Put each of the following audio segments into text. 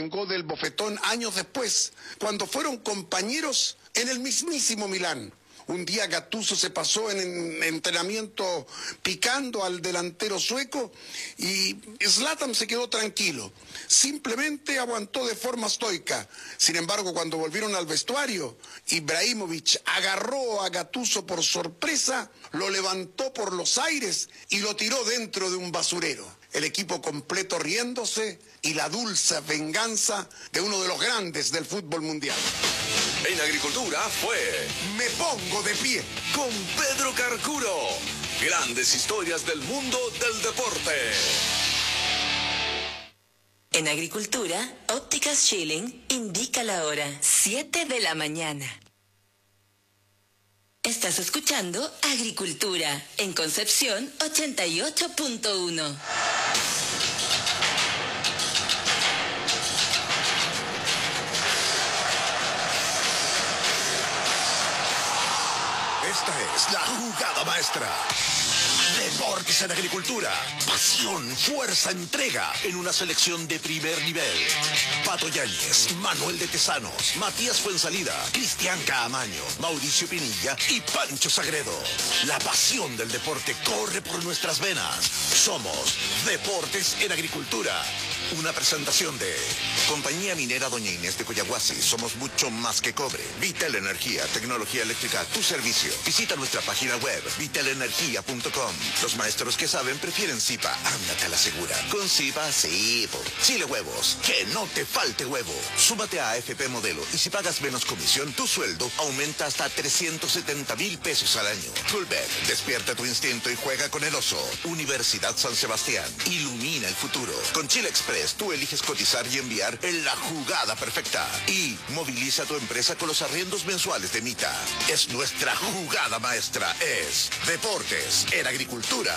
vengó del bofetón años después, cuando fueron compañeros en el mismísimo Milán. Un día Gattuso se pasó en entrenamiento picando al delantero sueco y Zlatan se quedó tranquilo. Simplemente aguantó de forma estoica. Sin embargo, cuando volvieron al vestuario, Ibrahimovic agarró a Gattuso por sorpresa, lo levantó por los aires y lo tiró dentro de un basurero. El equipo completo riéndose y la dulce venganza de uno de los grandes del fútbol mundial. En Agricultura fue Me pongo de pie con Pedro Carcuro. Grandes historias del mundo del deporte. En Agricultura, Ópticas Schilling indica la hora 7 de la mañana. Estás escuchando Agricultura en Concepción 88.1. Esta es la jugada maestra. Deportes en Agricultura. Pasión, fuerza, entrega en una selección de primer nivel. Pato Yáñez, Manuel de Tesanos, Matías Fuensalida, Cristian Caamaño, Mauricio Pinilla y Pancho Sagredo. La pasión del deporte corre por nuestras venas. Somos Deportes en Agricultura. Una presentación de Compañía Minera Doña Inés de Coyahuasi. Somos mucho más que cobre. Vital Energía, tecnología eléctrica a tu servicio. Visita nuestra página web, vitalenergia.com. Los maestros que saben prefieren Zipa. Ándate a la segura. Con Zipa, sí. Chile Huevos. Que no te falte huevo. Súmate a AFP Modelo y si pagas menos comisión, tu sueldo aumenta hasta 370,000 pesos al año. Fulbert, despierta tu instinto y juega con el oso. Universidad San Sebastián. Ilumina el futuro. Con Chile Express, tú eliges cotizar y enviar en la jugada perfecta. Y moviliza tu empresa con los arriendos mensuales de Mita. Es nuestra jugada maestra. Es Deportes en Agricultura.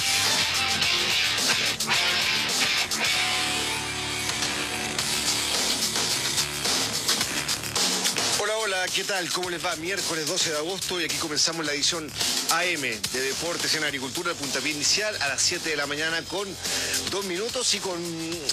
Hola, hola, ¿qué tal? ¿Cómo les va? Miércoles 12 de agosto y aquí comenzamos la edición AM de Deportes en Agricultura, el puntapié inicial a las 7 de la mañana con 2 minutos y con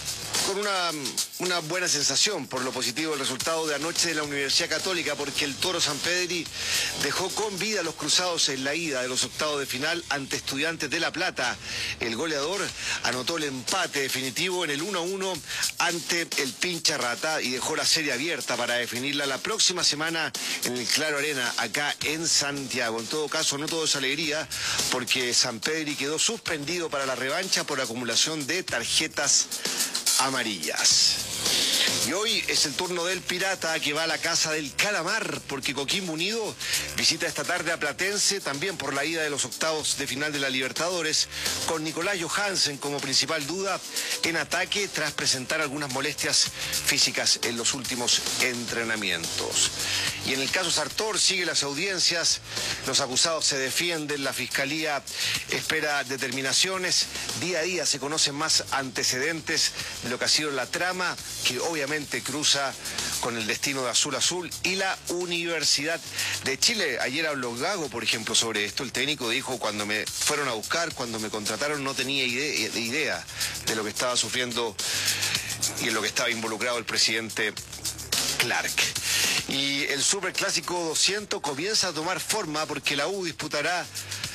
una buena sensación por lo positivo del resultado de anoche de la Universidad Católica, porque el Toro Sampedri dejó con vida a los cruzados en la ida de los octavos de final ante Estudiantes de La Plata. El goleador anotó el empate definitivo en el 1-1 ante el Pincha Rata y dejó la serie abierta para definirla la próxima semana en el Claro Arena, acá en Santiago. En todo caso, no todo es alegría, porque Sampedri quedó suspendido para la revancha por acumulación de tarjetas amarillas. Y hoy es el turno del Pirata, que va a la casa del Calamar, porque Coquimbo Unido visita esta tarde a Platense, también por la ida de los octavos de final de la Libertadores, con Nicolás Johansen como principal duda en ataque tras presentar algunas molestias físicas en los últimos entrenamientos. Y en el caso Sartor sigue las audiencias, los acusados se defienden, la Fiscalía espera determinaciones, día a día se conocen más antecedentes de lo que ha sido la trama, que obviamente cruza con el destino de Azul Azul y la Universidad de Chile. Ayer habló Gago, por ejemplo, sobre esto. El técnico dijo: cuando me fueron a buscar, cuando me contrataron, no tenía idea de lo que estaba sufriendo y en lo que estaba involucrado el presidente Clark. Y el Superclásico 200 comienza a tomar forma, porque la U dispondrá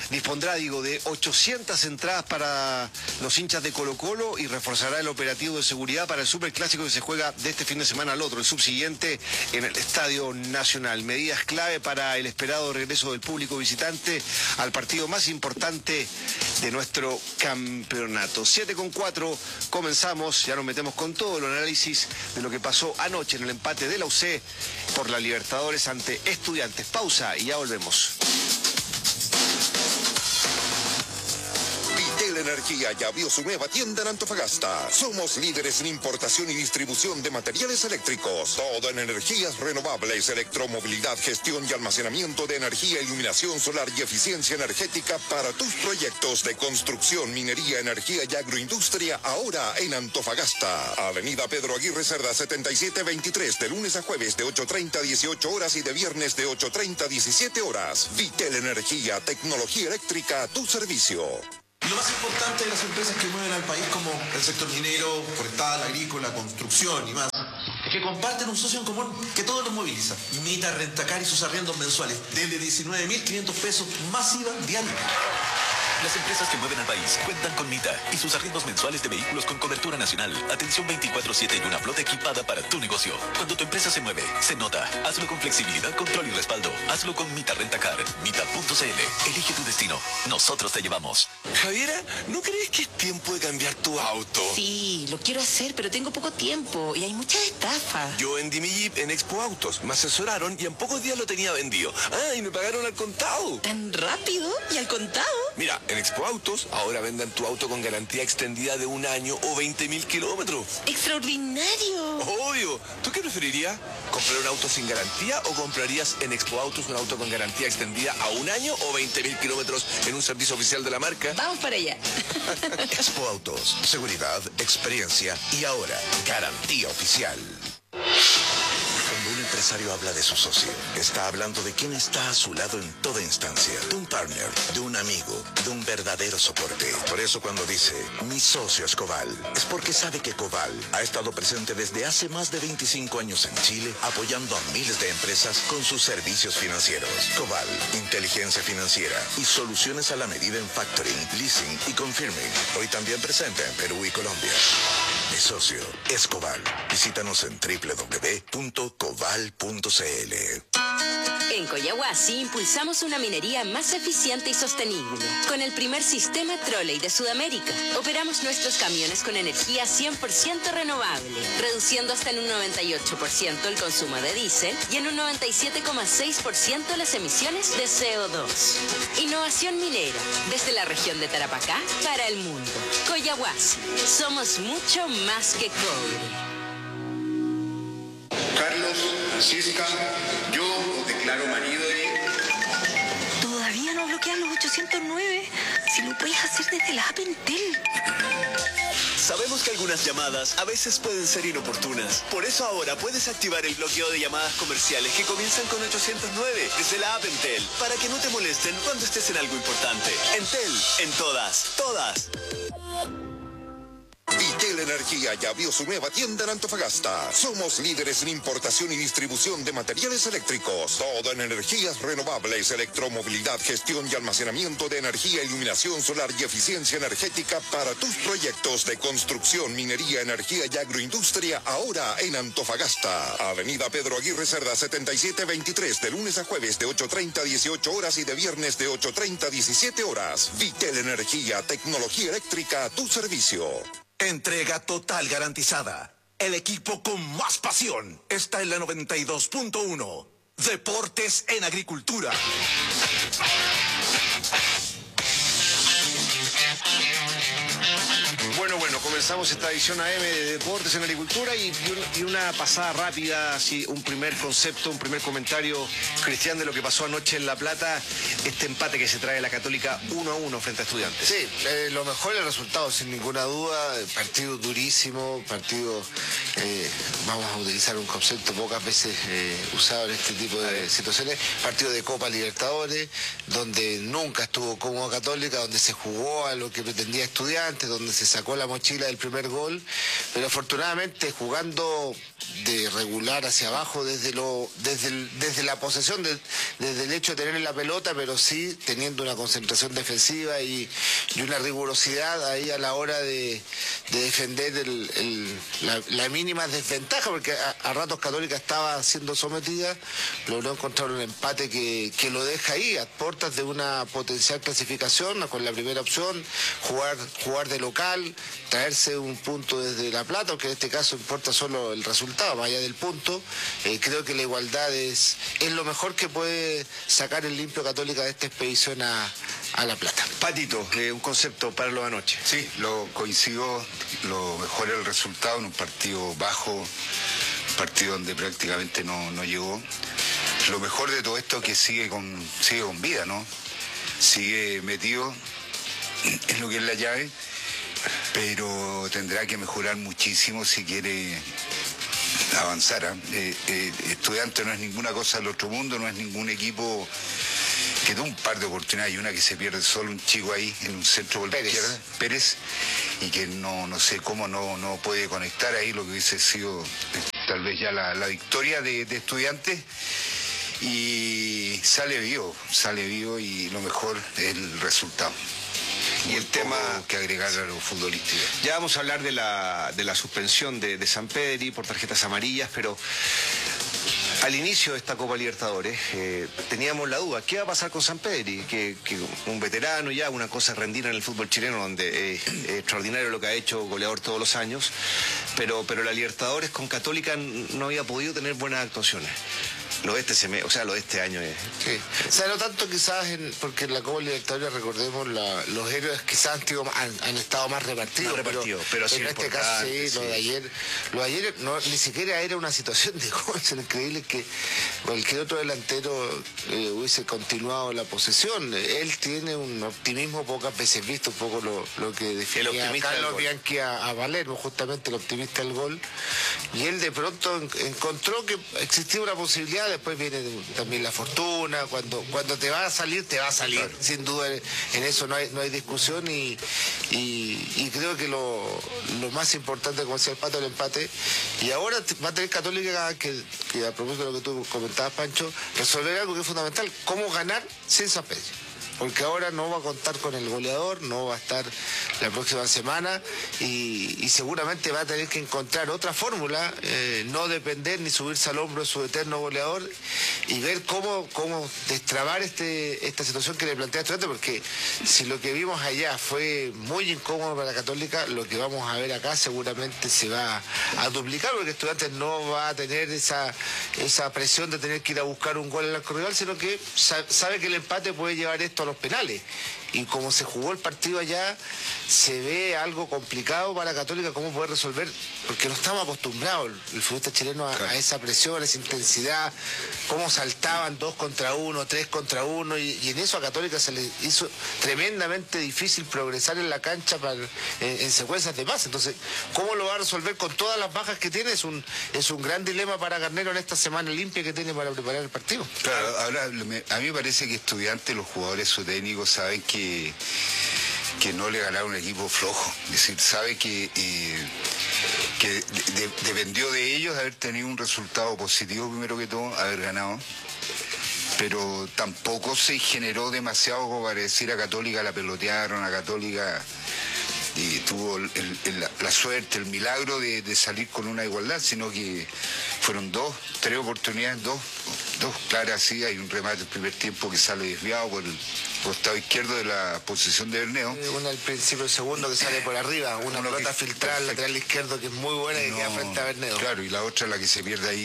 de 800 entradas para los hinchas de Colo-Colo y reforzará el operativo de seguridad para el Superclásico que se juega de este fin de semana al otro, el subsiguiente, en el Estadio Nacional. Medidas clave para el esperado regreso del público visitante al partido más importante de nuestro campeonato. 7:04, comenzamos, ya nos metemos con todo el análisis de lo que pasó anoche en el empate de la UC por la Libertadores ante Estudiantes. Pausa y ya volvemos. Energía ya abrió su nueva tienda en Antofagasta. Somos líderes en importación y distribución de materiales eléctricos. Todo en energías renovables, electromovilidad, gestión y almacenamiento de energía, iluminación solar y eficiencia energética para tus proyectos de construcción, minería, energía y agroindustria, ahora en Antofagasta. Avenida Pedro Aguirre Cerda 7723, de lunes a jueves de 8:30 a 18 horas y de viernes de 8:30 a 17 horas. Vitel Energía, tecnología eléctrica a tu servicio. Lo más importante de las empresas que mueven al país, como el sector minero, forestal, agrícola, construcción y más, que comparten un socio en común que todos los moviliza. Mita Rentacar y sus arriendos mensuales desde 19.500 pesos más IVA diario. Las empresas que mueven al país cuentan con Mita y sus arriendos mensuales de vehículos con cobertura nacional. Atención 24/7 y una flota equipada para tu negocio. Cuando tu empresa se mueve, se nota. Hazlo con flexibilidad, control y respaldo. Hazlo con Mita Rentacar. Mita.cl. Elige tu destino. Nosotros te llevamos. Javiera, ¿no crees que es tiempo de cambiar tu auto? Sí, lo quiero hacer, pero tengo poco tiempo y hay muchas estafas. Yo vendí mi Jeep en Expo Autos. Me asesoraron y en pocos días lo tenía vendido. Ah, y me pagaron al contado. ¿Tan rápido? ¿Y al contado? Mira, en Expo Autos ahora venden tu auto con garantía extendida de 1 año o 20.000 kilómetros. ¡Extraordinario! Obvio. ¿Tú qué preferirías? ¿Comprar un auto sin garantía o comprarías en Expo Autos un auto con garantía extendida a 1 año o 20.000 kilómetros en un servicio oficial de la marca? Vamos para allá. Expo Autos. Seguridad, experiencia y ahora, garantía oficial. Cuando un empresario habla de su socio, está hablando de quien está a su lado en toda instancia. De un partner, de un amigo, de un verdadero soporte. Por eso cuando dice, mi socio es Coval, es porque sabe que Coval ha estado presente desde hace más de 25 años en Chile, apoyando a miles de empresas con sus servicios financieros. Coval, inteligencia financiera y soluciones a la medida en factoring, leasing y confirming. Hoy también presente en Perú y Colombia. Mi socio es Coval. Visítanos en www.coval.cl. En Coyahuasi impulsamos una minería más eficiente y sostenible. Con el primer sistema trolley de Sudamérica, operamos nuestros camiones con energía 100% renovable, reduciendo hasta en un 98% el consumo de diésel y en un 97,6% las emisiones de CO2. Innovación minera, desde la región de Tarapacá para el mundo. Coyahuasi, somos mucho más que cobre. Carlos, Francisca, yo os declaro marido de... ¿Todavía no bloquean los 809? Si lo puedes hacer desde la app Entel. Sabemos que algunas llamadas a veces pueden ser inoportunas. Por eso ahora puedes activar el bloqueo de llamadas comerciales que comienzan con 809 desde la app Entel, para que no te molesten cuando estés en algo importante. Entel, en todas. Vitel Energía ya abrió su nueva tienda en Antofagasta. Somos líderes en importación y distribución de materiales eléctricos. Todo en energías renovables, electromovilidad, gestión y almacenamiento de energía, iluminación solar y eficiencia energética para tus proyectos de construcción, minería, energía y agroindustria, ahora en Antofagasta. Avenida Pedro Aguirre Cerda 7723, de lunes a jueves de 8:30 a 18 horas y de viernes de 8:30 a 17 horas. Vitel Energía, tecnología eléctrica a tu servicio. Entrega total garantizada. El equipo con más pasión está en la 92.1. Deportes en Agricultura. Bueno, comenzamos esta edición AM de Deportes en Agricultura y una pasada rápida, así, un primer concepto, un primer comentario, Cristian, de lo que pasó anoche en La Plata, este empate que se trae la Católica 1-1 frente a Estudiantes. Sí, lo mejor el resultado, sin ninguna duda, partido durísimo, partido, vamos a utilizar un concepto pocas veces usado en este tipo de situaciones, partido de Copa Libertadores, donde nunca estuvo cómodo Católica, donde se jugó a lo que pretendía Estudiantes, donde se sacó la mochila del primer gol, pero afortunadamente jugando de regular hacia abajo desde la posesión, desde el hecho de tener la pelota, pero sí teniendo una concentración defensiva y una rigurosidad ahí a la hora de defender la mínima desventaja, porque a ratos Católica estaba siendo sometida, logró encontrar un empate que lo deja ahí a puertas de una potencial clasificación con la primera opción, jugar de local, traerse un punto desde La Plata, aunque en este caso importa solo el resultado, más allá del punto. Creo que la igualdad es lo mejor que puede sacar el limpio Católica de esta expedición a La Plata. Patito, un concepto para lo de anoche. Sí, lo coincido, lo mejor el resultado en un partido bajo, un partido donde prácticamente no llegó. Lo mejor de todo esto es que sigue con vida, ¿no? Sigue metido en lo que es la llave, pero tendrá que mejorar muchísimo si quiere avanzar. Estudiante no es ninguna cosa del otro mundo, no es ningún equipo que da un par de oportunidades y una que se pierde solo un chico ahí en un centro por la izquierda, Pérez, y que no sé cómo no puede conectar ahí lo que hubiese sido tal vez ya la victoria de Estudiantes, y sale vivo y lo mejor es el resultado. Y el tema que agregar a lo futbolístico. Ya vamos a hablar de la suspensión de Sampedri por tarjetas amarillas, pero al inicio de esta Copa Libertadores teníamos la duda, ¿qué va a pasar con Sampedri? Que un veterano ya, una cosa rendida en el fútbol chileno, donde es extraordinario lo que ha hecho, goleador todos los años, pero la Libertadores con Católica no había podido tener buenas actuaciones. Lo de este año es... Sí. O sea, no tanto quizás, porque en la Copa Libertadores, recordemos, los héroes quizás han estado más repartidos. Pero sí, en este caso sí, lo de ayer no, ni siquiera era una situación de gol. Es increíble que cualquier otro delantero hubiese continuado la posesión. Él tiene un optimismo pocas veces visto, un poco lo que definía Carlos Bianchi a Valermo, justamente el optimista del gol. Y él de pronto encontró que existía una posibilidad. Después viene también la fortuna, cuando te va a salir, claro. Sin duda en eso no hay discusión, y creo que lo más importante, como decía el Pato, el empate, y ahora va a tener Católica que a propósito de lo que tú comentabas, Pancho, resolver algo que es fundamental, cómo ganar sin Sampedri. Porque ahora no va a contar con el goleador, no va a estar la próxima semana, y seguramente va a tener que encontrar otra fórmula, no depender ni subirse al hombro de su eterno goleador, y ver cómo destrabar esta situación que le plantea Estudiantes, porque si lo que vimos allá fue muy incómodo para la Católica, lo que vamos a ver acá seguramente se va a duplicar, porque Estudiantes no va a tener esa presión de tener que ir a buscar un gol en el arco rival, sino que sabe que el empate puede llevar esto a los penales. Y como se jugó el partido allá, se ve algo complicado para Católica cómo poder resolver, porque no estamos acostumbrados el futbolista chileno a esa presión, a esa intensidad, cómo saltaban 2 contra 1, 3 contra 1, y en eso a Católica se le hizo tremendamente difícil progresar en la cancha en secuencias de pase. Entonces, ¿cómo lo va a resolver con todas las bajas que tiene? Es un gran dilema para Garnero en esta semana limpia que tiene para preparar el partido. Claro, ahora a mí me parece que Estudiantes, los jugadores, su técnico, saben que no le ganaron un equipo flojo, es decir, sabe que dependió de ellos haber tenido un resultado positivo, primero que todo, haber ganado, pero tampoco se generó demasiado como para decir a Católica la pelotearon, a Católica y tuvo la suerte, el milagro de salir con una igualdad, sino que fueron 2, 3 oportunidades, dos claras, sí, hay un remate del primer tiempo que sale desviado por el costado izquierdo de la posición de Berneo. Una al principio, el segundo que sale por arriba, una pelota filtrada al lateral izquierdo que es muy buena y que queda frente a Berneo. Claro, y la otra la que se pierde ahí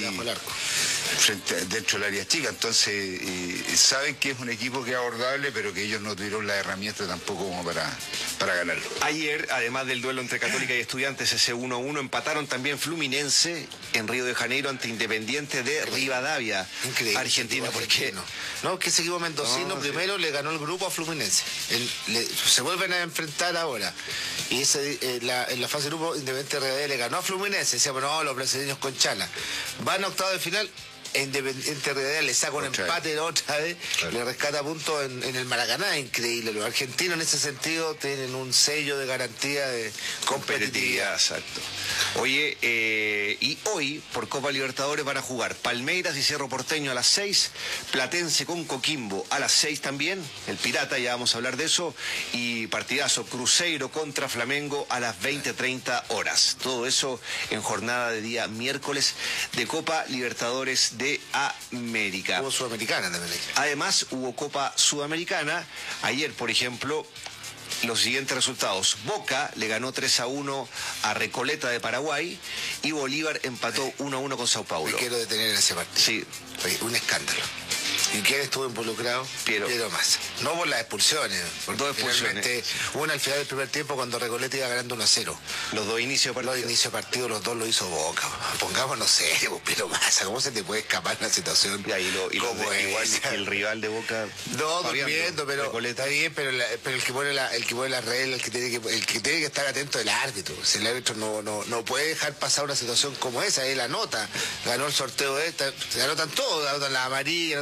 dentro del área chica. Entonces saben que es un equipo que es abordable, pero que ellos no tuvieron la herramienta tampoco como para ganarlo. Ayer, además del duelo entre Católica y Estudiantes, ese 1-1, empataron también Fluminense en Río de Janeiro ante Independiente de Rivadavia, increíble, Argentina. Porque no, que ese equipo mendocino primero le ganó el grupo a Fluminense. Se vuelven a enfrentar ahora. Y en la fase de grupo, Independiente de Rivadavia le ganó a Fluminense. Decíamos, no, los brasileños con Chala. Van a octavos de final. Independiente Rivadavia le saca un empate otra vez, le rescata puntos en el Maracaná. Increíble. Los argentinos en ese sentido tienen un sello de garantía de competitividad. Exacto. Oye, y hoy por Copa Libertadores van a jugar Palmeiras y Cerro Porteño a las 6, Platense con Coquimbo a las 6 también, el Pirata, ya vamos a hablar de eso, y partidazo Cruzeiro contra Flamengo a las 20:30 horas. Todo eso en jornada de día miércoles de Copa Libertadores de América. Hubo Sudamericana también. Además hubo Copa Sudamericana. Ayer, por ejemplo, los siguientes resultados: Boca le ganó 3-1 a Recoleta de Paraguay y Bolívar empató 1-1 con Sao Paulo. Me quiero detener en ese partido. Sí. Oye, un escándalo. ¿Y quién estuvo involucrado? Piero Massa. No por las expulsiones. Por 2 expulsiones. Una al final del primer tiempo cuando Recoleta iba ganando 1-0. Los 2 inicios de partido. Los inicios de partido, los 2 lo hizo Boca. Pongámonos serio, Piero Massa. ¿Cómo se te puede escapar una situación? Igual el rival de Boca. No, durmiendo, pero Recoleta. Está bien, pero el que pone la regla, el que tiene que estar atento del árbitro. Si el árbitro no puede dejar pasar una situación como esa, él anota. Ganó el sorteo de esta, se anotan todo, anotan la amarilla, anotan la roja.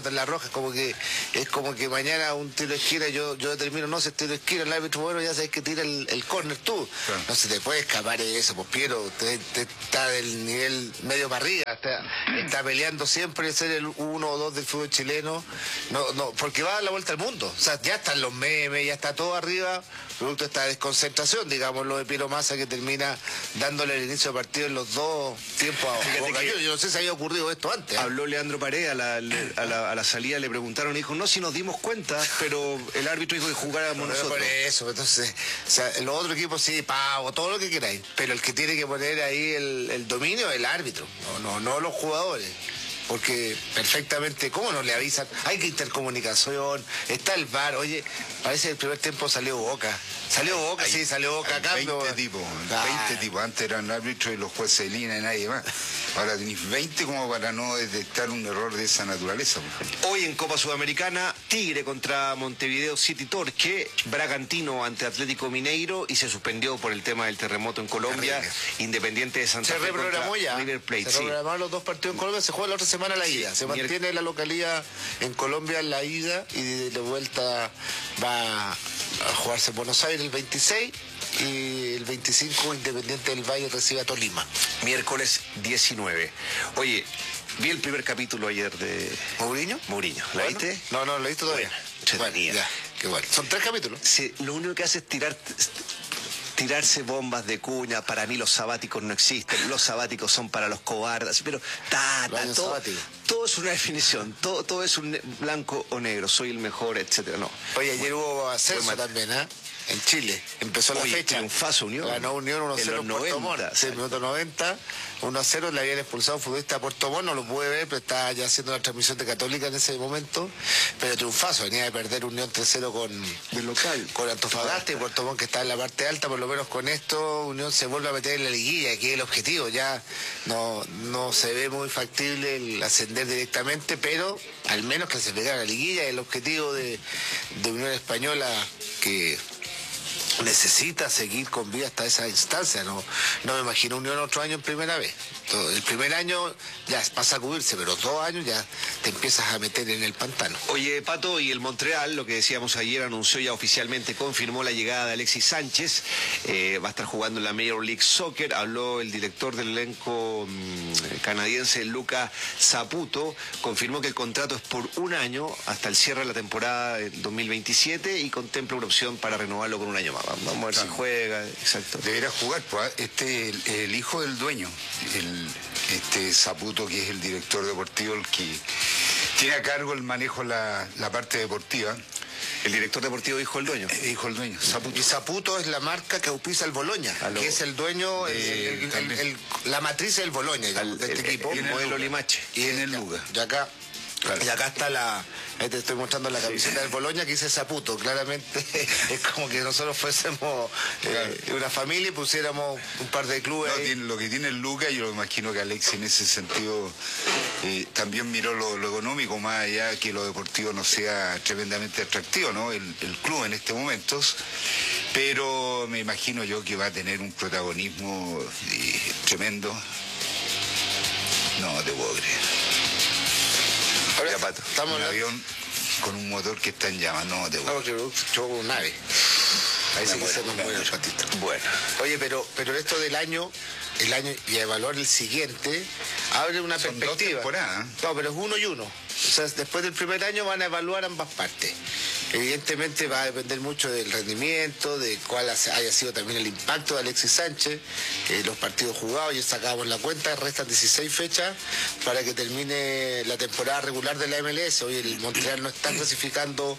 roja, es como que mañana un tiro de esquina, yo determino, no, si es tiro de esquina, el árbitro, bueno, ya sabes que tira el córner tú. Claro. No se te puede escapar eso, pues Piero, usted está del nivel medio para arriba, está peleando siempre ser el 1 o 2 del fútbol chileno, no, porque va a dar la vuelta al mundo. O sea, ya están los memes, ya está todo arriba, producto de esta desconcentración, digamos, lo de Piero Massa, que termina dándole el inicio de partido en los dos tiempos a Boca. Yo no sé si había ocurrido esto antes. Habló Leandro Paredes a la salida, le preguntaron, dijo, no, si nos dimos cuenta, pero el árbitro dijo que jugáramos nosotros. Por eso, entonces, o sea, los otros equipos sí, pago, todo lo que queráis, pero el que tiene que poner ahí el dominio es el árbitro, no los jugadores. Porque perfectamente, ¿cómo no le avisan? Hay que intercomunicación, está el VAR. Oye, parece que el primer tiempo salió Boca. Salió Boca, sí, salió Boca acá. 20 tipos. Antes eran árbitros y los jueces de línea y nadie más. Ahora tenéis 20 como para no detectar un error de esa naturaleza. Hoy en Copa Sudamericana, Tigre contra Montevideo City Torque, Bragantino ante Atlético Mineiro y se suspendió por el tema del terremoto en Colombia. Independiente de Santa Fe. Se reprogramó ya. River Plate, se reprogramaron los dos partidos en Colombia, se juega la otra semana la ida. Se mantiene la localidad en Colombia en la ida y de vuelta va a jugarse en Buenos Aires el 26 y el 25 Independiente del Valle recibe a Tolima. Miércoles 19. Oye, vi el primer capítulo ayer de... ¿Mourinho? Mourinho. ¿La viste? No, lo he visto todavía. Bueno, ya, qué bueno. Son 3 capítulos. Sí, lo único que hace es tirarse bombas de cuña. Para mí los sabáticos no existen, los sabáticos son para los cobardes, pero todo es una definición, todo es un blanco o negro, soy el mejor, etcétera. No. Oye, ayer hubo ascenso también, ¿eh? En Chile, empezó la fecha. Triunfazo Unión. Ganó Unión 1-0 en Puerto Montt. Sí, minuto 90, 1-0, le habían expulsado a un futbolista a Puerto Montt, no lo pude ver, pero estaba ya haciendo la transmisión de Católica en ese momento. Pero triunfazo, venía de perder Unión 3-0 con Antofagasta y Puerto Montt, que está en la parte alta. Por lo menos con esto Unión se vuelve a meter en la liguilla, que es el objetivo. Ya no se ve muy factible el ascender directamente, pero al menos que se pegara a la liguilla, es el objetivo de Unión Española, que necesita seguir con vida hasta esa instancia. No me imagino Unión otro año en primera vez. El primer año ya pasa a cubrirse, pero 2 años ya te empiezas a meter en el pantano. Oye, Pato, y el Montreal, lo que decíamos ayer, anunció ya oficialmente, confirmó la llegada de Alexis Sánchez. Va a estar jugando en la Major League Soccer. Habló el director del elenco canadiense, Luca Saputo. Confirmó que el contrato es por 1 año hasta el cierre de la temporada del 2027 y contempla una opción para renovarlo con 1 año más. Vamos a ver si juega. Exacto. Deberá jugar, pues, el hijo del dueño, Saputo, que es el director deportivo, el que tiene a cargo el manejo la parte deportiva. El director deportivo hijo del dueño. Hijo del dueño, Saputo. Y Saputo es la marca que auspicia el Boloña, que es el dueño, la matriz del Boloña, de este equipo. El modelo Limache. Y en el Luga. Y acá... Claro. Y acá está ahí te estoy mostrando la camiseta del Boloña que dice Saputo. Claramente es como que nosotros fuésemos una familia y pusiéramos un par de clubes. Lo que tiene el Luca, yo imagino que Alexis en ese sentido también miró lo económico, más allá que lo deportivo no sea tremendamente atractivo, ¿no? El club en estos momentos. Pero me imagino yo que va a tener un protagonismo tremendo. No te puedo creer. Ahora, ya, Pato, estamos en un avión con un motor que está en llamas, no te voy. No, yo con un nave. Ahí sí que se nos muere el patito. Bueno. Oye, pero esto del año y evaluar el siguiente abre una perspectiva. 2 temporadas. No, pero es 1 y 1. O sea, después del primer año van a evaluar ambas partes. Evidentemente va a depender mucho del rendimiento, de cuál haya sido también el impacto de Alexis Sánchez, los partidos jugados, ya sacábamos la cuenta, restan 16 fechas para que termine la temporada regular de la MLS. Hoy el Montreal no está clasificando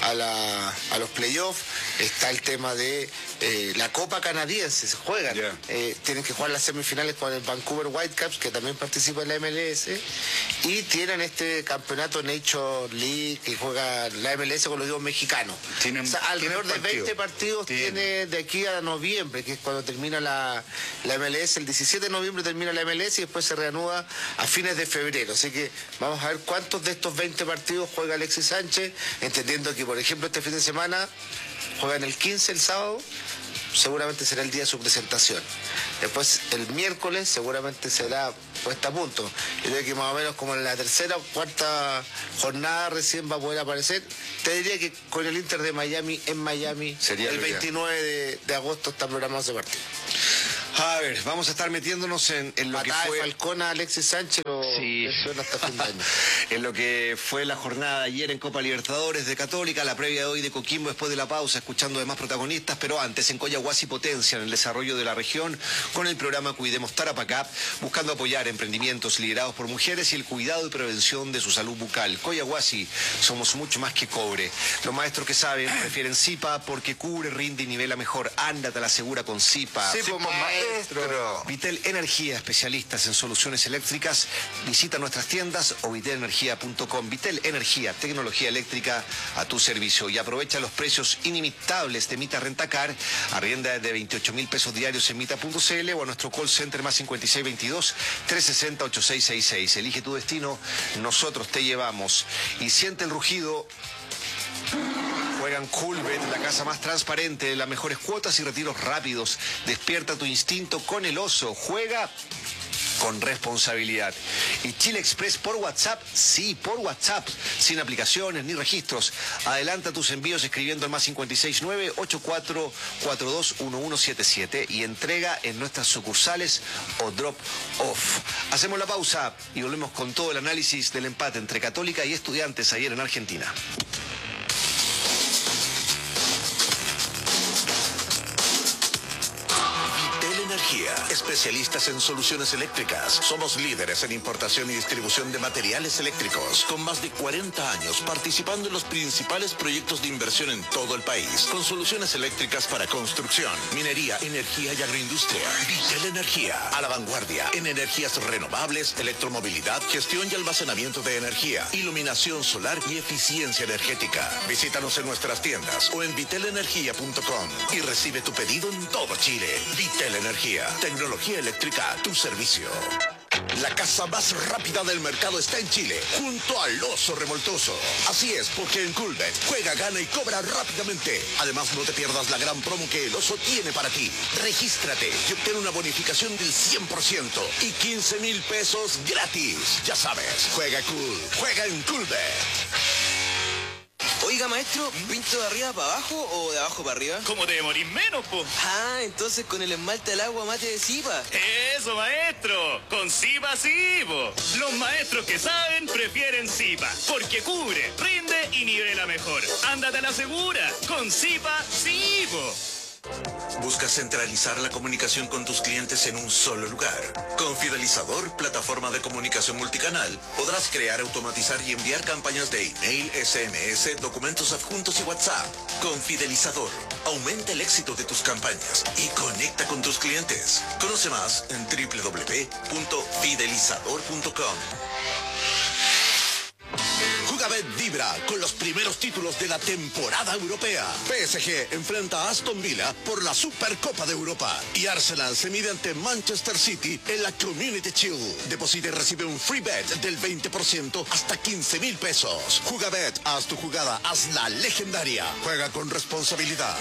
a los playoffs, está el tema de la Copa Canadiense, se juegan, tienen que jugar las semifinales con el Vancouver Whitecaps, que también participa en la MLS, y tienen este campeonato Nature League que juega la MLS con los equipos mexicanos. O sea, alrededor de 20 partidos tiene de aquí a noviembre, que es cuando termina la MLS. El 17 de noviembre termina la MLS y después se reanuda a fines de febrero. Así que vamos a ver cuántos de estos 20 partidos juega Alexis Sánchez, entendiendo que, por ejemplo, este fin de semana juegan el 15 el sábado seguramente será el día de su presentación. Después el miércoles seguramente será puesta a punto. Yo creo que más o menos como en la tercera o cuarta jornada recién va a poder aparecer. Te diría que con el Inter de Miami en Miami sería el 29 de agosto está programado ese partido. A ver, vamos a estar metiéndonos en lo que fue... Falcón a Alexis Sánchez hasta fin de año. En lo que fue la jornada de ayer en Copa Libertadores de Católica, la previa de hoy de Coquimbo después de la pausa, escuchando demás protagonistas, pero antes en Coyahuasi potencian el desarrollo de la región con el programa Cuidemos Tarapacá, buscando apoyar emprendimientos liderados por mujeres y el cuidado y prevención de su salud bucal. Coyahuasi, somos mucho más que cobre. Los maestros que saben prefieren Zipa porque cubre, rinde y nivela mejor. Ándate a la segura con Zipa. Sí, pues, maestro. Vitel Energía, especialistas en soluciones eléctricas. Visita nuestras tiendas o vitelenergia.com. Vitel Energía, tecnología eléctrica a tu servicio. Y aprovecha los precios inimitables de Mita Rentacar. Arrienda de 28.000 pesos diarios en mita.cl o a nuestro call center más 5622-360-8666. Elige tu destino, nosotros te llevamos. Y siente el rugido. Juegan Coolbet, la casa más transparente, las mejores cuotas y retiros rápidos. Despierta tu instinto con el oso. Juega con responsabilidad. Y Chile Express por WhatsApp, sí, por WhatsApp, sin aplicaciones ni registros. Adelanta tus envíos escribiendo al más 569-8442-1177 y entrega en nuestras sucursales o drop off. Hacemos la pausa y volvemos con todo el análisis del empate entre Católica y Estudiantes ayer en Argentina. Especialistas en soluciones eléctricas. Somos líderes en importación y distribución de materiales eléctricos, con más de 40 años participando en los principales proyectos de inversión en todo el país, con soluciones eléctricas para construcción, minería, energía y agroindustria. Vitel Energía, a la vanguardia en energías renovables, electromovilidad, gestión y almacenamiento de energía, iluminación solar y eficiencia energética. Visítanos en nuestras tiendas o en vitelenergia.com y recibe tu pedido en todo Chile. Vitel Energía, tecnología eléctrica a tu servicio. La casa más rápida del mercado está en Chile, junto al Oso Revoltoso. Así es, porque en Coolbet juega, gana y cobra rápidamente. Además, no te pierdas la gran promo que el Oso tiene para ti. Regístrate y obtén una bonificación del 100% y 15.000 pesos gratis. Ya sabes, juega cool, juega en Coolbet. Oiga, maestro, ¿pinto de arriba para abajo o de abajo para arriba? ¿Cómo te demorís menos, po? Ah, entonces con el esmalte al agua mate de Zipa. ¡Eso, maestro! ¡Con Zipa sí, po! Los maestros que saben prefieren Zipa, porque cubre, rinde y nivela mejor. ¡Ándate a la segura! ¡Con Zipa sí, po! ¿Buscas centralizar la comunicación con tus clientes en un solo lugar? Con Fidelizador, plataforma de comunicación multicanal, podrás crear, automatizar y enviar campañas de email, SMS, documentos adjuntos y WhatsApp. Con Fidelizador, aumenta el éxito de tus campañas y conecta con tus clientes. Conoce más en www.fidelizador.com. Jugabet vibra con los primeros títulos de la temporada europea. PSG enfrenta a Aston Villa por la Supercopa de Europa. Y Arsenal se mide ante Manchester City en la Community Shield. Deposita y recibe un free bet del 20% hasta 15.000 pesos. Jugabet, haz tu jugada, hazla legendaria. Juega con responsabilidad.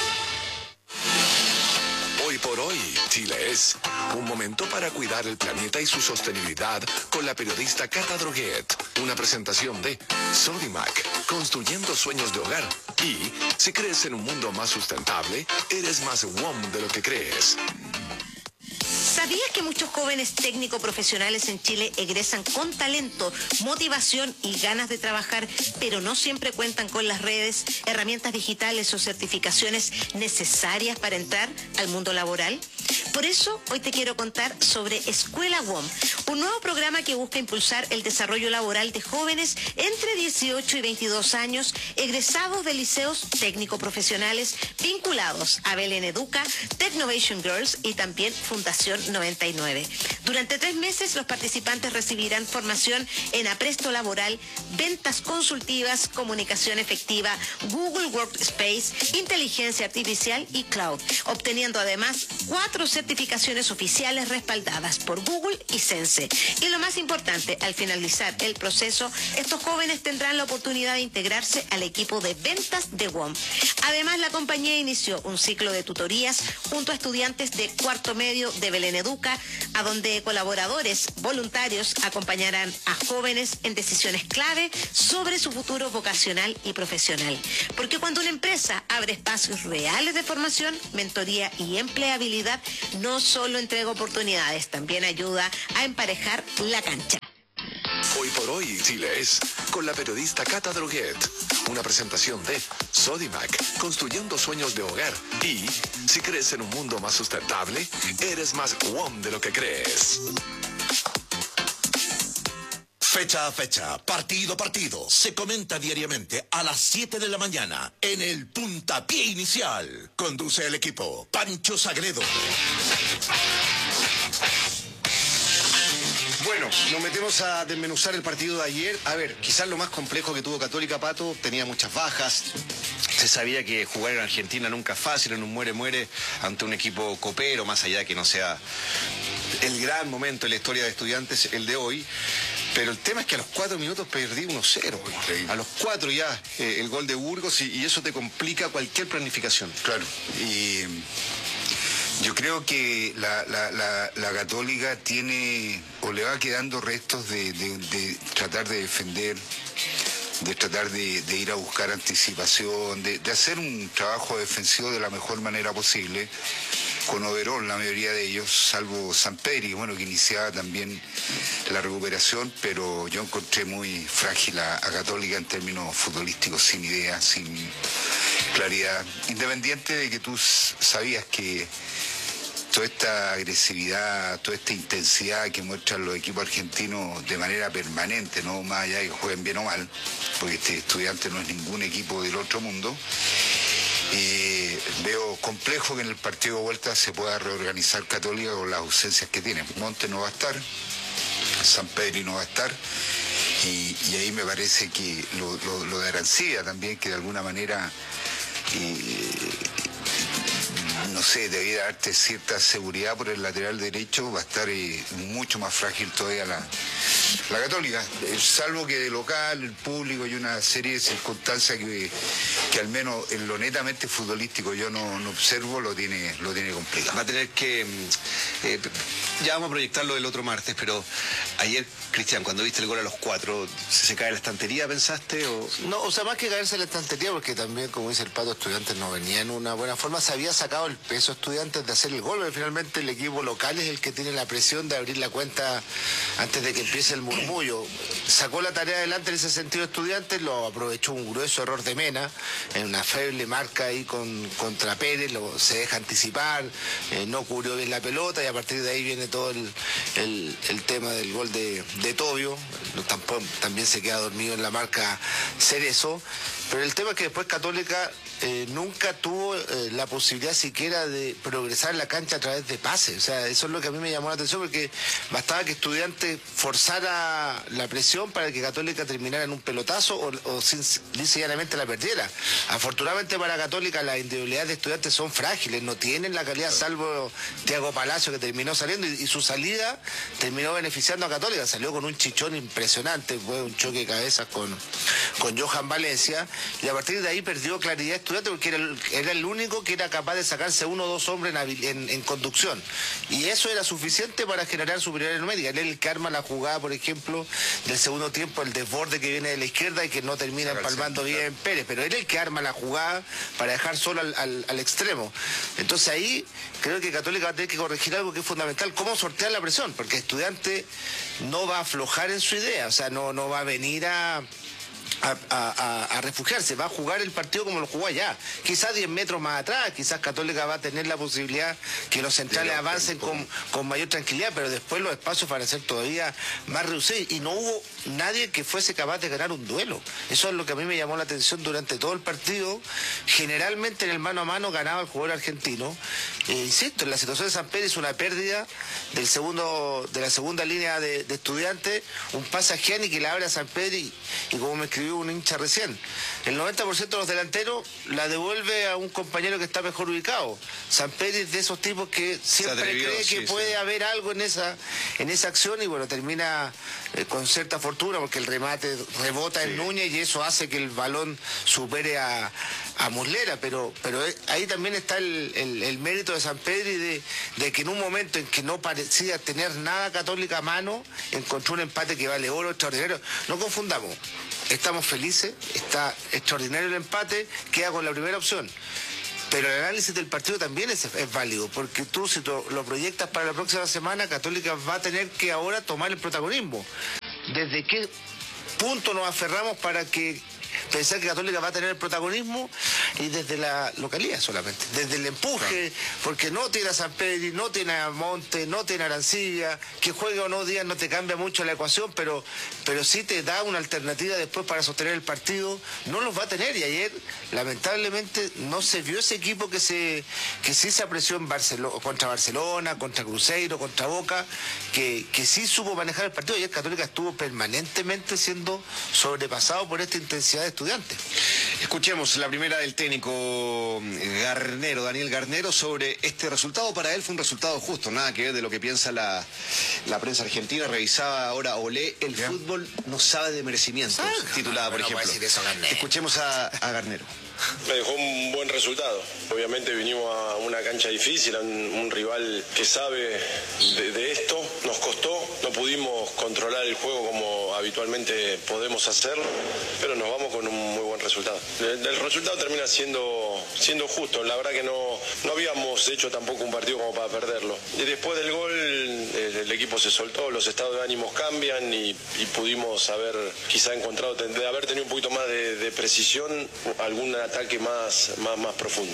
Hoy por hoy, Chile es un momento para cuidar el planeta y su sostenibilidad con la periodista Cata Droguet. Una presentación de Sodimac, construyendo sueños de hogar. Y si crees en un mundo más sustentable, eres más WOM de lo que crees. ¿Sabías que muchos jóvenes técnico-profesionales en Chile egresan con talento, motivación y ganas de trabajar, pero no siempre cuentan con las redes, herramientas digitales o certificaciones necesarias para entrar al mundo laboral? Por eso, hoy te quiero contar sobre Escuela WOM, un nuevo programa que busca impulsar el desarrollo laboral de jóvenes entre 18 y 22 años, egresados de liceos técnico-profesionales vinculados a Belén Educa, Technovation Girls y también Fundación 99. Durante 3 meses, los participantes recibirán formación en apresto laboral, ventas consultivas, comunicación efectiva, Google Workspace, inteligencia artificial y cloud, obteniendo además 4 certificaciones oficiales respaldadas por Google y Sense. Y lo más importante, al finalizar el proceso, estos jóvenes tendrán la oportunidad de integrarse al equipo de ventas de WOM. Además, la compañía inició un ciclo de tutorías junto a estudiantes de cuarto medio de Belén Educa, a donde colaboradores voluntarios acompañarán a jóvenes en decisiones clave sobre su futuro vocacional y profesional. Porque cuando una empresa abre espacios reales de formación, mentoría y empleabilidad, no solo entrega oportunidades, también ayuda a emparejar la cancha. Hoy por hoy, Chile es con la periodista Cata Droguet. Una presentación de Sodimac, construyendo sueños de hogar. Y si crees en un mundo más sustentable, eres más WOM de lo que crees. Fecha a fecha, partido a partido, se comenta diariamente a las 7 de la mañana en el Puntapié Inicial. Conduce el equipo Pancho Sagredo. Bueno, nos metemos a desmenuzar el partido de ayer. A ver, quizás lo más complejo que tuvo Católica, Pato, tenía muchas bajas. Se sabía que jugar en Argentina nunca es fácil, en un muere-muere ante un equipo copero, más allá de que no sea el gran momento en la historia de Estudiantes el de hoy. Pero el tema es que a los 4 minutos perdí 1-0. A los 4 ya el gol de Burgos y eso te complica cualquier planificación. Claro, y yo creo que la Católica tiene o le va quedando restos de tratar de defender, de tratar de ir a buscar anticipación, de hacer un trabajo defensivo de la mejor manera posible, con overall la mayoría de ellos, salvo Sampedri, bueno, que iniciaba también la recuperación, pero yo encontré muy frágil a Católica en términos futbolísticos, sin idea, sin claridad, independiente de que tú sabías que toda esta agresividad, toda esta intensidad que muestran los equipos argentinos de manera permanente, no más allá de que jueguen bien o mal, porque este Estudiante no es ningún equipo del otro mundo. Veo complejo que en el partido de vuelta se pueda reorganizar Católica con las ausencias que tiene. Monte no va a estar, Sampedri no va a estar, y ahí me parece que lo de Arancibia también, que de alguna manera no sé, debiera darte cierta seguridad por el lateral derecho, va a estar mucho más frágil todavía la Católica, salvo que de local, el público y una serie de circunstancias que al menos en lo netamente futbolístico yo no observo, lo tiene complicado. Va a tener que, ya vamos a proyectarlo el otro martes, pero ayer, Cristian, cuando viste el gol a los 4, ¿se cae la estantería, pensaste? No, o sea, más que caerse la estantería, porque también, como dice el Pato, Estudiantes no venía en una buena forma, se había sacado el peso Estudiantes de hacer el gol, pero finalmente el equipo local es el que tiene la presión de abrir la cuenta antes de que empiece el murmullo. Sacó la tarea adelante en ese sentido Estudiantes, lo aprovechó un grueso error de Mena, en una feble marca ahí contra Pérez, se deja anticipar, no cubrió bien la pelota y a partir de ahí viene todo el tema del gol de Tobio, también se queda dormido en la marca Cerezo, pero el tema es que después Católica nunca tuvo la posibilidad siquiera de progresar en la cancha a través de pases. O sea, eso es lo que a mí me llamó la atención, porque bastaba que Estudiantes forzara la presión para que Católica terminara en un pelotazo o sencillamente la perdiera. Afortunadamente para Católica las individualidades de Estudiantes son frágiles, no tienen la calidad, salvo Thiago Palacio, que terminó saliendo y su salida terminó beneficiando a Católica. Salió con un chichón impresionante, fue un choque de cabezas con Johan Valencia, y a partir de ahí perdió claridad Estudiantes, porque era el único que era capaz de sacarse 1 o 2 hombres en conducción, y eso era suficiente para generar superioridad numérica. Él es el que arma la jugada, por ejemplo, del segundo tiempo, el desborde que viene de la izquierda y que no termina empalmando bien Pérez, pero él es el que arma la jugada para dejar solo al extremo. Entonces ahí creo que Católica va a tener que corregir algo que es fundamental: cómo sortear la presión, porque Estudiante no va a aflojar en su idea, o sea, no va a venir a refugiarse, va a jugar el partido como lo jugó allá, quizás 10 metros más atrás, quizás Católica va a tener la posibilidad que los centrales avancen con mayor tranquilidad, pero después los espacios van a ser todavía más reducidos, y no hubo nadie que fuese capaz de ganar un duelo. Eso es lo que a mí me llamó la atención durante todo el partido. Generalmente en el mano a mano ganaba el jugador argentino. Insisto, en la situación de San Pedro es una pérdida de la segunda línea de Estudiantes, un pase a Gianni que le abre a San Pedro y como me escribió escribió un hincha recién. El 90% de los delanteros la devuelve a un compañero que está mejor ubicado. Sampedri es de esos tipos que siempre cree que puede haber algo en esa acción y bueno, termina con cierta fortuna porque el remate rebota en Núñez y eso hace que el balón supere a Muslera, pero ahí también está el mérito de Sampedri de que en un momento en que no parecía tener nada Católica a mano, encontró un empate que vale oro, extraordinario. No confundamos, estamos felices, está extraordinario el empate, queda con la primera opción. Pero el análisis del partido también es válido, porque tú si lo proyectas para la próxima semana, Católica va a tener que ahora tomar el protagonismo. ¿Desde qué punto nos aferramos para que pensar que Católica va a tener el protagonismo? Y desde la localidad solamente, desde el empuje, porque no tiene a Sampedri, no tiene a Monte, no tiene a Arancibia, que juegue o no Díaz no te cambia mucho la ecuación, pero sí te da una alternativa después para sostener el partido. No los va a tener y ayer lamentablemente no se vio ese equipo que sí se apreció en contra Barcelona, contra Cruzeiro, contra Boca, que sí supo manejar el partido. Ayer Católica estuvo permanentemente siendo sobrepasado por esta intensidad de Estudiantes. Escuchemos la primera del técnico Garnero, Daniel Garnero, sobre este resultado. Para él fue un resultado justo, nada que ver de lo que piensa la prensa argentina. Revisaba ahora Olé, el fútbol no sabe de merecimiento, titulada, por ejemplo. Escuchemos a Garnero. Me dejó un buen resultado. Obviamente vinimos a una cancha difícil, a un rival que sabe de esto. Nos costó, no pudimos controlar el juego como habitualmente podemos hacerlo, pero nos vamos con un muy buen resultado. El resultado termina siendo justo. La verdad que no habíamos hecho tampoco un partido como para perderlo. Y después del gol el equipo se soltó, los estados de ánimos cambian y pudimos haber quizá encontrado, de haber tenido un poquito más de precisión, algún ataque más profundo.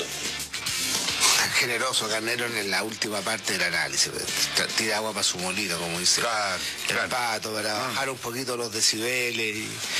Tan generoso Garnero en la última parte del análisis, tira agua para su molino, como dice el Pato, para bajar un poquito los decibeles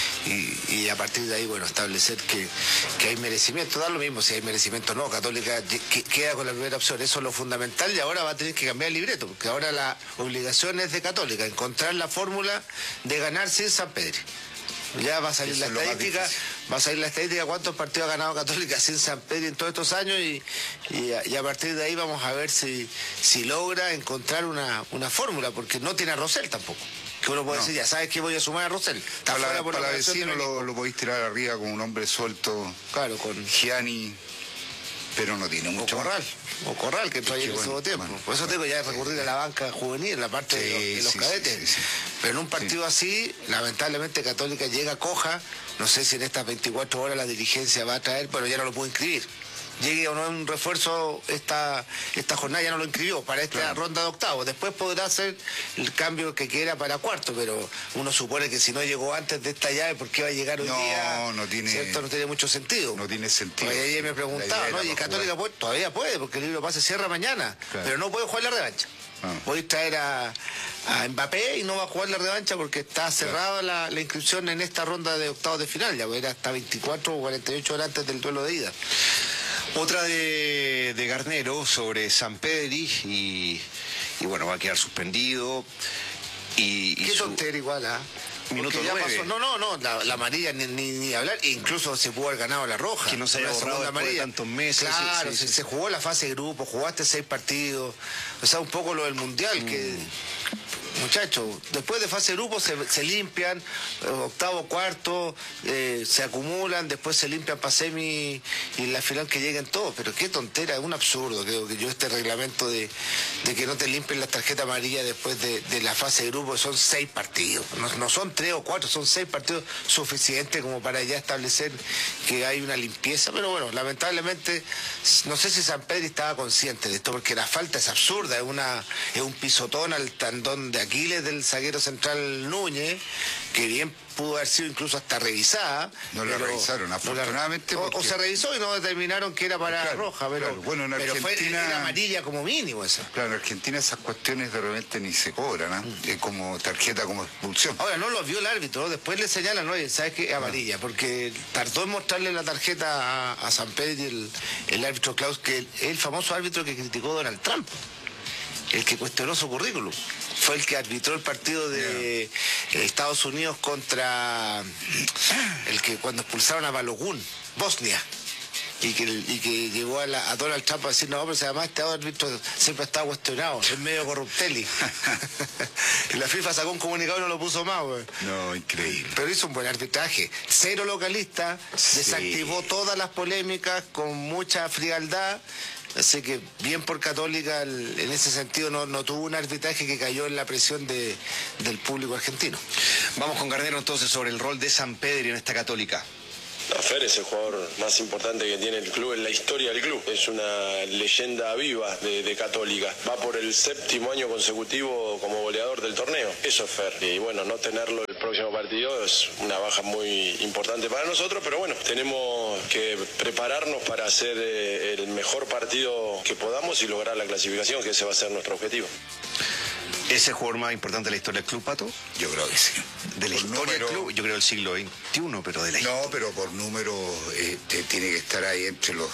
y a partir de ahí, bueno, establecer que hay merecimiento. Da lo mismo si hay merecimiento o no, Católica queda con la primera opción, eso es lo fundamental y ahora va a tener que cambiar el libreto, porque ahora la obligación es de Católica, encontrar la fórmula de ganar sin Sampedri. Ya va a salir la estadística, cuántos partidos ha ganado Católica sin Sampedri en todos estos años y a partir de ahí vamos a ver si logra encontrar una fórmula, porque no tiene a Rosell tampoco. Que uno puede decir, ya sabes que voy a sumar a Rosell. Para vecino lo podéis tirar arriba con un hombre suelto, claro, con Gianni, pero no tiene mucho. Corral, que entró ahí en el segundo tiempo. Por eso tengo ya recurrir a la banca juvenil, en la parte de los cadetes. Sí. Pero en un partido así, lamentablemente Católica llega coja. No sé si en estas 24 horas la dirigencia va a traer, pero ya no lo pudo inscribir. Llegue o no un refuerzo esta jornada, ya no lo inscribió para esta ronda de octavos. Después podrá hacer el cambio que quiera para cuarto, pero uno supone que si no llegó antes de esta llave, ¿por qué va a llegar hoy día? No tiene mucho sentido. No tiene sentido. Porque ayer me preguntaba, ¿no? Y Católica todavía puede, porque el libro pase cierra mañana, pero no puede jugar la revancha. Voy a traer a Mbappé y no va a jugar la revancha porque está cerrada la inscripción en esta ronda de octavos de final, ya era hasta 24 o 48 horas antes del duelo de ida. Otra de Garnero sobre Sampedri y bueno, va a quedar suspendido. Qué tontera igual, Minuto 9. No, la amarilla ni hablar, incluso se pudo haber ganado la roja. Que no se haya borrado después de tantos meses. Claro, se jugó la fase de grupo, jugaste 6 partidos, o sea, un poco lo del Mundial, que... Muchachos, después de fase de grupo se limpian, octavo, cuarto, se acumulan, después se limpian para semi y en la final que lleguen todos. Pero qué tontera, es un absurdo, creo que yo este reglamento de que no te limpien las tarjetas amarillas después de la fase de grupo, son 6 partidos. No son 3 o 4, son 6 partidos suficientes como para ya establecer que hay una limpieza. Pero bueno, lamentablemente, no sé si Sampedri estaba consciente de esto, porque la falta es absurda, es un pisotón al tendón de Aquiles del zaguero central Núñez, que bien pudo haber sido incluso hasta revisada. No la revisaron, afortunadamente. O se revisó y no determinaron que era para roja, pero, bueno, en Argentina, era amarilla como mínimo esa. Claro, en Argentina esas cuestiones de repente ni se cobran, es como tarjeta, como expulsión. Ahora, no lo vio el árbitro, después le señalan, oye, ¿sabes qué? Amarilla, porque tardó en mostrarle la tarjeta a Sampedri el árbitro Klaus, que es el famoso árbitro que criticó a Donald Trump, el que cuestionó su currículum. Fue el que arbitró el partido de Estados Unidos contra el que cuando expulsaron a Balogun, Bosnia. Y que llegó a Donald Trump a decir, no, pero además este árbitro siempre está cuestionado, es medio corrupteli. Y la FIFA sacó un comunicado y no lo puso más, güey. No, increíble. Pero hizo un buen arbitraje. Cero localista, desactivó todas las polémicas con mucha frialdad. Así que bien por Católica, en ese sentido no tuvo un arbitraje que cayó en la presión del público argentino. Vamos con Garnero entonces sobre el rol de Sampedri en esta Católica. Fer es el jugador más importante que tiene el club en la historia del club. Es una leyenda viva de Católica. Va por el 7º año consecutivo como goleador del torneo. Eso es Fer. Y bueno, no tenerlo el próximo partido es una baja muy importante para nosotros, pero bueno, tenemos que prepararnos para hacer el mejor partido que podamos y lograr la clasificación, que ese va a ser nuestro objetivo. ¿Es el jugador más importante de la historia del club, Pato? Yo creo que sí. De la historia del club, yo creo del siglo XXI, pero de la historia. No, pero por número tiene que estar ahí entre los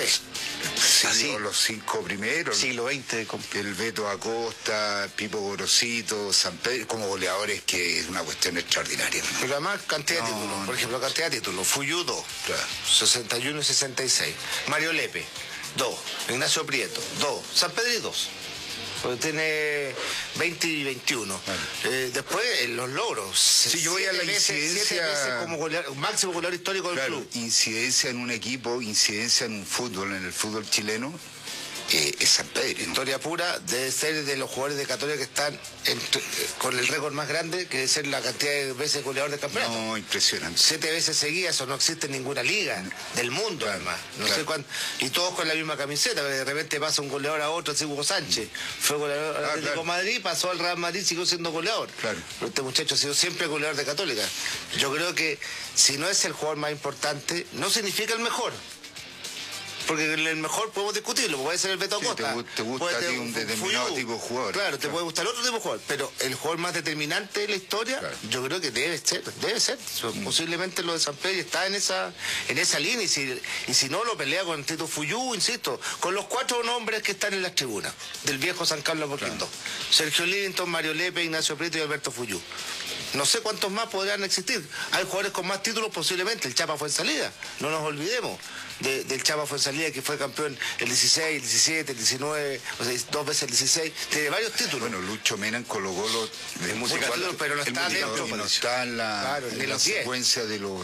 5 primeros. Siglo XX. El Beto Acosta, Pipo Gorosito, Sampedri, como goleadores, que es una cuestión extraordinaria. Pero además cantidad de títulos, por ejemplo, cantidad de títulos. Fuyú 2, 61 y 66. Mario Lepe, 2. Ignacio Prieto, 2. Sampedri 2. Porque tiene 20 y 21. Bueno. Después, los logros. Sí, yo voy a la incidencia... 7 veces como máximo goleador histórico del club. Incidencia en un equipo, incidencia en un fútbol, en el fútbol chileno, es Sampedri, ¿no? Historia pura, debe ser de los jugadores de Católica que están con el récord más grande, que debe ser la cantidad de veces goleador de campeonato. No, impresionante. 7 veces seguidas, eso no existe en ninguna liga del mundo, claro, además. No sé cuánto, y todos con la misma camiseta, de repente pasa un goleador a otro, así Hugo Sánchez. Fue goleador al Atlético Madrid, pasó al Real Madrid, siguió siendo goleador. Claro. Pero este muchacho ha sido siempre goleador de Católica. Yo creo que si no es el jugador más importante, no significa el mejor. Porque el mejor podemos discutirlo, puede ser el Beto Acosta. Te gusta a ti un determinado tipo de jugador. Claro, te puede gustar otro tipo de jugador, pero el jugador más determinante de la historia, yo creo que debe ser. Posiblemente lo de Sampedri está en esa línea, y si no, lo pelea con Tito Fuyú, insisto, con los 4 nombres que están en las tribunas, del viejo San Carlos Apoquindo. Sergio Livington, Mario Lepe, Ignacio Prieto y Alberto Fuyú. No sé cuántos más podrán existir. Hay jugadores con más títulos posiblemente. El Chapa Fuenzalida, no nos olvidemos del Chapa Fuenzalida, que fue campeón el 16, el 17, el 19, o sea, 2 veces el 16. Tiene varios títulos. Bueno, Lucho Mena en Colo-Colo, pero no está dentro. No está en la secuencia de los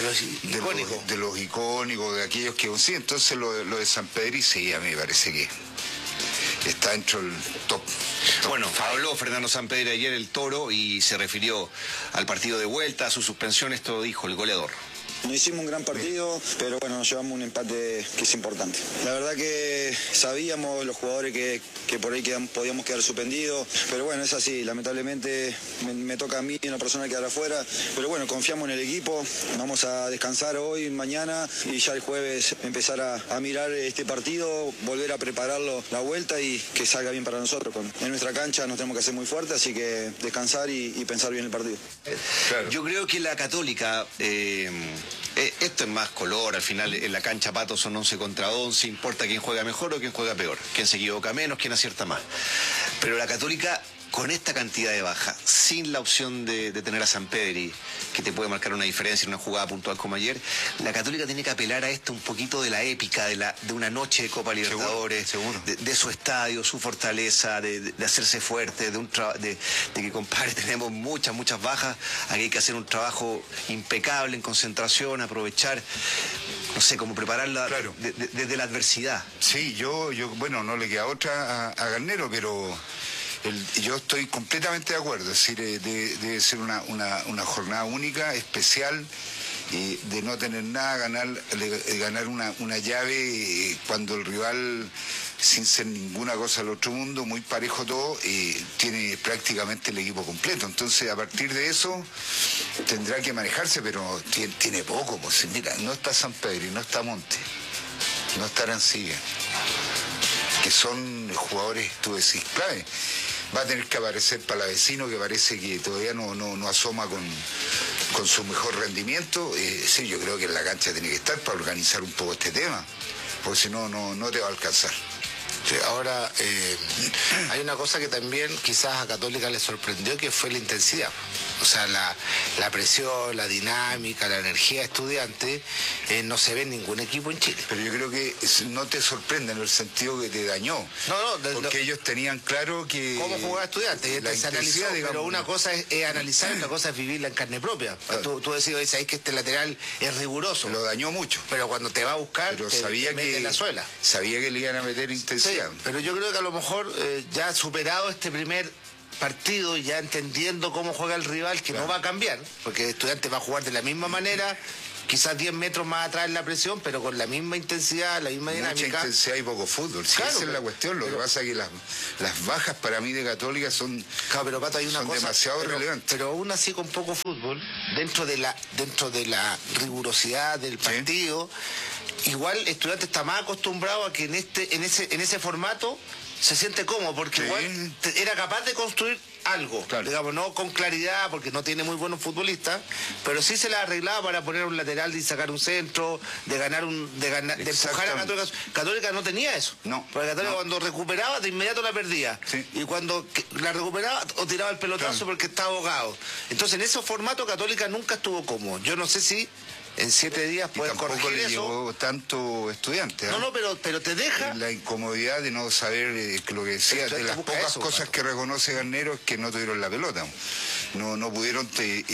icónicos, de aquellos que... Sí, entonces lo de Sampedri, sí, a mí me parece que está dentro del top. Bueno, habló Fernando Sampedri ayer, el Toro, y se refirió al partido de vuelta, a su suspensión. Esto dijo el goleador. No hicimos un gran partido, pero bueno, nos llevamos un empate que es importante. La verdad que sabíamos los jugadores que por ahí podíamos quedar suspendidos, pero bueno, es así, lamentablemente me toca a mí en la persona quedar afuera, pero bueno, confiamos en el equipo, vamos a descansar hoy, mañana, y ya el jueves empezar a mirar este partido, volver a prepararlo la vuelta y que salga bien para nosotros. En nuestra cancha nos tenemos que hacer muy fuerte, así que descansar y pensar bien el partido. Claro. Yo creo que la Católica... esto es más color, al final en la cancha, Pato, son 11 contra 11, importa quién juega mejor o quién juega peor, quién se equivoca menos, quién acierta más. Pero la Católica, con esta cantidad de bajas, sin la opción de tener a Sampedri, que te puede marcar una diferencia en una jugada puntual como ayer, la Católica tiene que apelar a esto un poquito de la épica, de una noche de Copa Libertadores, seguro. De su estadio, su fortaleza, de hacerse fuerte, de que, compadre, tenemos muchas bajas, aquí hay que hacer un trabajo impecable en concentración, aprovechar, no sé, cómo prepararla desde la adversidad. Sí, yo bueno, no le queda otra a Garnero, pero... yo estoy completamente de acuerdo, es decir, debe ser una jornada única, especial, de no tener nada, ganar una llave cuando el rival, sin ser ninguna cosa del otro mundo, muy parejo todo, tiene prácticamente el equipo completo. Entonces, a partir de eso, tendrá que manejarse, pero tiene poco. Pues, mira, no está Sampedri, no está Monte, no está Arancibia, que son jugadores, tú decís, clave. Va a tener que aparecer Palavecino, que parece que todavía no asoma con su mejor rendimiento. Sí, yo creo que en la cancha tiene que estar para organizar un poco este tema, porque si no, no te va a alcanzar. Sí, ahora, hay una cosa que también quizás a Católica le sorprendió, que fue la intensidad. O sea, la presión, la dinámica, la energía de Estudiantes no se ve en ningún equipo en Chile. Pero yo creo que no te sorprende en el sentido que te dañó. Porque ellos tenían claro que... ¿Cómo jugaba Estudiantes? Se analizó, pero una cosa es analizar y otra cosa es vivirla en carne propia. Tú decís, sabes que este lateral es riguroso. Lo dañó mucho. Pero cuando te va a buscar, pero te mete en la suela. Sabía que le iban a meter intensidad. Sí, pero yo creo que a lo mejor ya superado este primer partido, ya entendiendo cómo juega el rival, que no va a cambiar, porque el Estudiante va a jugar de la misma manera, quizás 10 metros más atrás en la presión, pero con la misma intensidad, la misma dinámica. Mucha intensidad y poco fútbol. Sí, claro, esa es la cuestión. Lo que pasa es que las bajas para mí de Católica son, pero Pato, hay una cosa, demasiado relevantes. Pero aún así con poco fútbol, dentro de la rigurosidad del partido, igual Estudiante está más acostumbrado a que en ese formato se siente cómodo, porque igual era capaz de construir algo, digamos, no con claridad, porque no tiene muy buenos futbolistas, pero sí se la arreglaba para poner un lateral y sacar un centro, de empujar a Católica. Católica no tenía eso. No. Porque Católica cuando recuperaba, de inmediato la perdía. Sí. Y cuando la recuperaba, o tiraba el pelotazo porque estaba ahogado. Entonces, en esos formatos, Católica nunca estuvo cómodo. Yo no sé si en 7 días puedes corregir le eso. Llegó tanto estudiante. No, pero te deja la incomodidad de no saber lo que decía. De las pocas cosas que reconoce Garnero es que no tuvieron la pelota. No pudieron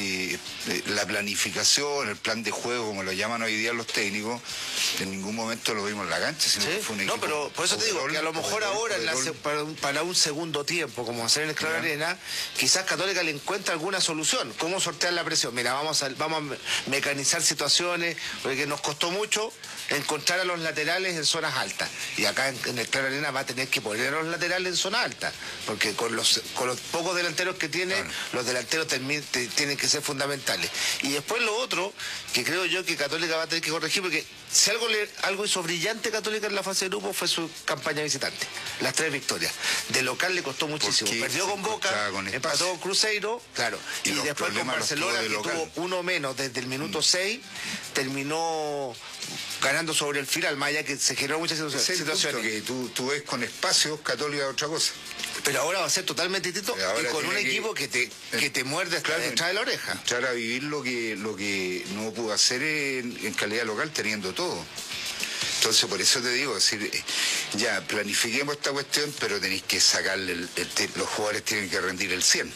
la planificación, el plan de juego, como lo llaman hoy día los técnicos, en ningún momento lo vimos en la cancha, sino que fue un equipo. Pero por eso te digo que a lo mejor ahora para un segundo tiempo, como hacer en el Claro Arena, quizás Católica le encuentra alguna solución. ¿Cómo sortear la presión? Mira, vamos a mecanizar situaciones, porque nos costó mucho encontrar a los laterales en zonas altas. Y acá en el Claro Arena va a tener que poner a los laterales en zona alta, porque con los pocos delanteros que tiene, los delanteros tienen que ser fundamentales. Y después lo otro, que creo yo que Católica va a tener que corregir, porque si algo hizo brillante Católica en la fase de grupo fue su campaña visitante. Las 3 victorias. De local le costó muchísimo. Perdió con Boca, empató con Cruzeiro, claro. Y después con Barcelona, que tuvo uno menos desde el minuto 6, terminó ganando sobre el final, más allá que se generó muchas situaciones. Que tú ves con espacios, Católica es otra cosa. Pero ahora va a ser totalmente distinto y con un equipo que te muerde detrás de la oreja. Entrar a vivir lo que no pudo hacer en calidad local teniendo todo. Entonces, por eso te digo, ya planifiquemos esta cuestión, pero tenéis que sacarle los jugadores tienen que rendir el 100.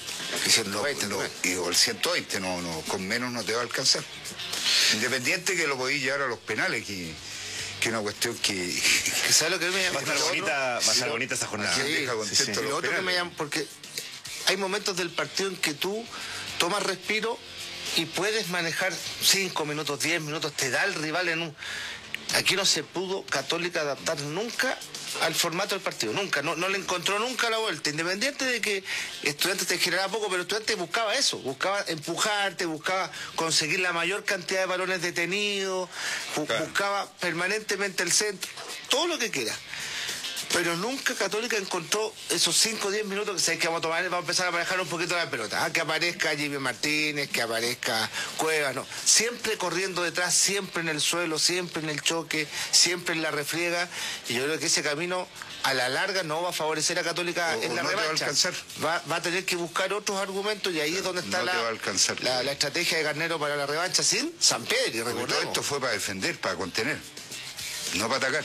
O el 120, con menos no te va a alcanzar. Independiente que lo podéis llevar a los penales, que es una cuestión que ¿sabes lo que me llama? Va a estar bonita esa jornada. Lo otro que me llama, porque hay momentos del partido en que tú tomas respiro y puedes manejar 5 minutos, 10 minutos, te da el rival en un... Aquí no se pudo Católica adaptar nunca al formato del partido, nunca, no le encontró nunca la vuelta, independiente de que Estudiantes te generaba poco, pero Estudiantes buscaba eso, buscaba empujarte, buscaba conseguir la mayor cantidad de balones detenidos, buscaba permanentemente el centro, todo lo que quiera. Pero nunca Católica encontró esos 5 o 10 minutos que sabes que vamos a empezar a manejar un poquito la pelota. Que aparezca Jimmy Martínez, que aparezca Cuevas, no. Siempre corriendo detrás, siempre en el suelo, siempre en el choque, siempre en la refriega. Y yo creo que ese camino a la larga no va a favorecer a Católica en la revancha. Va a tener que buscar otros argumentos y ahí es donde está la estrategia de Garnero para la revancha sin San Pedro. Todo esto fue para defender, para contener, no para atacar.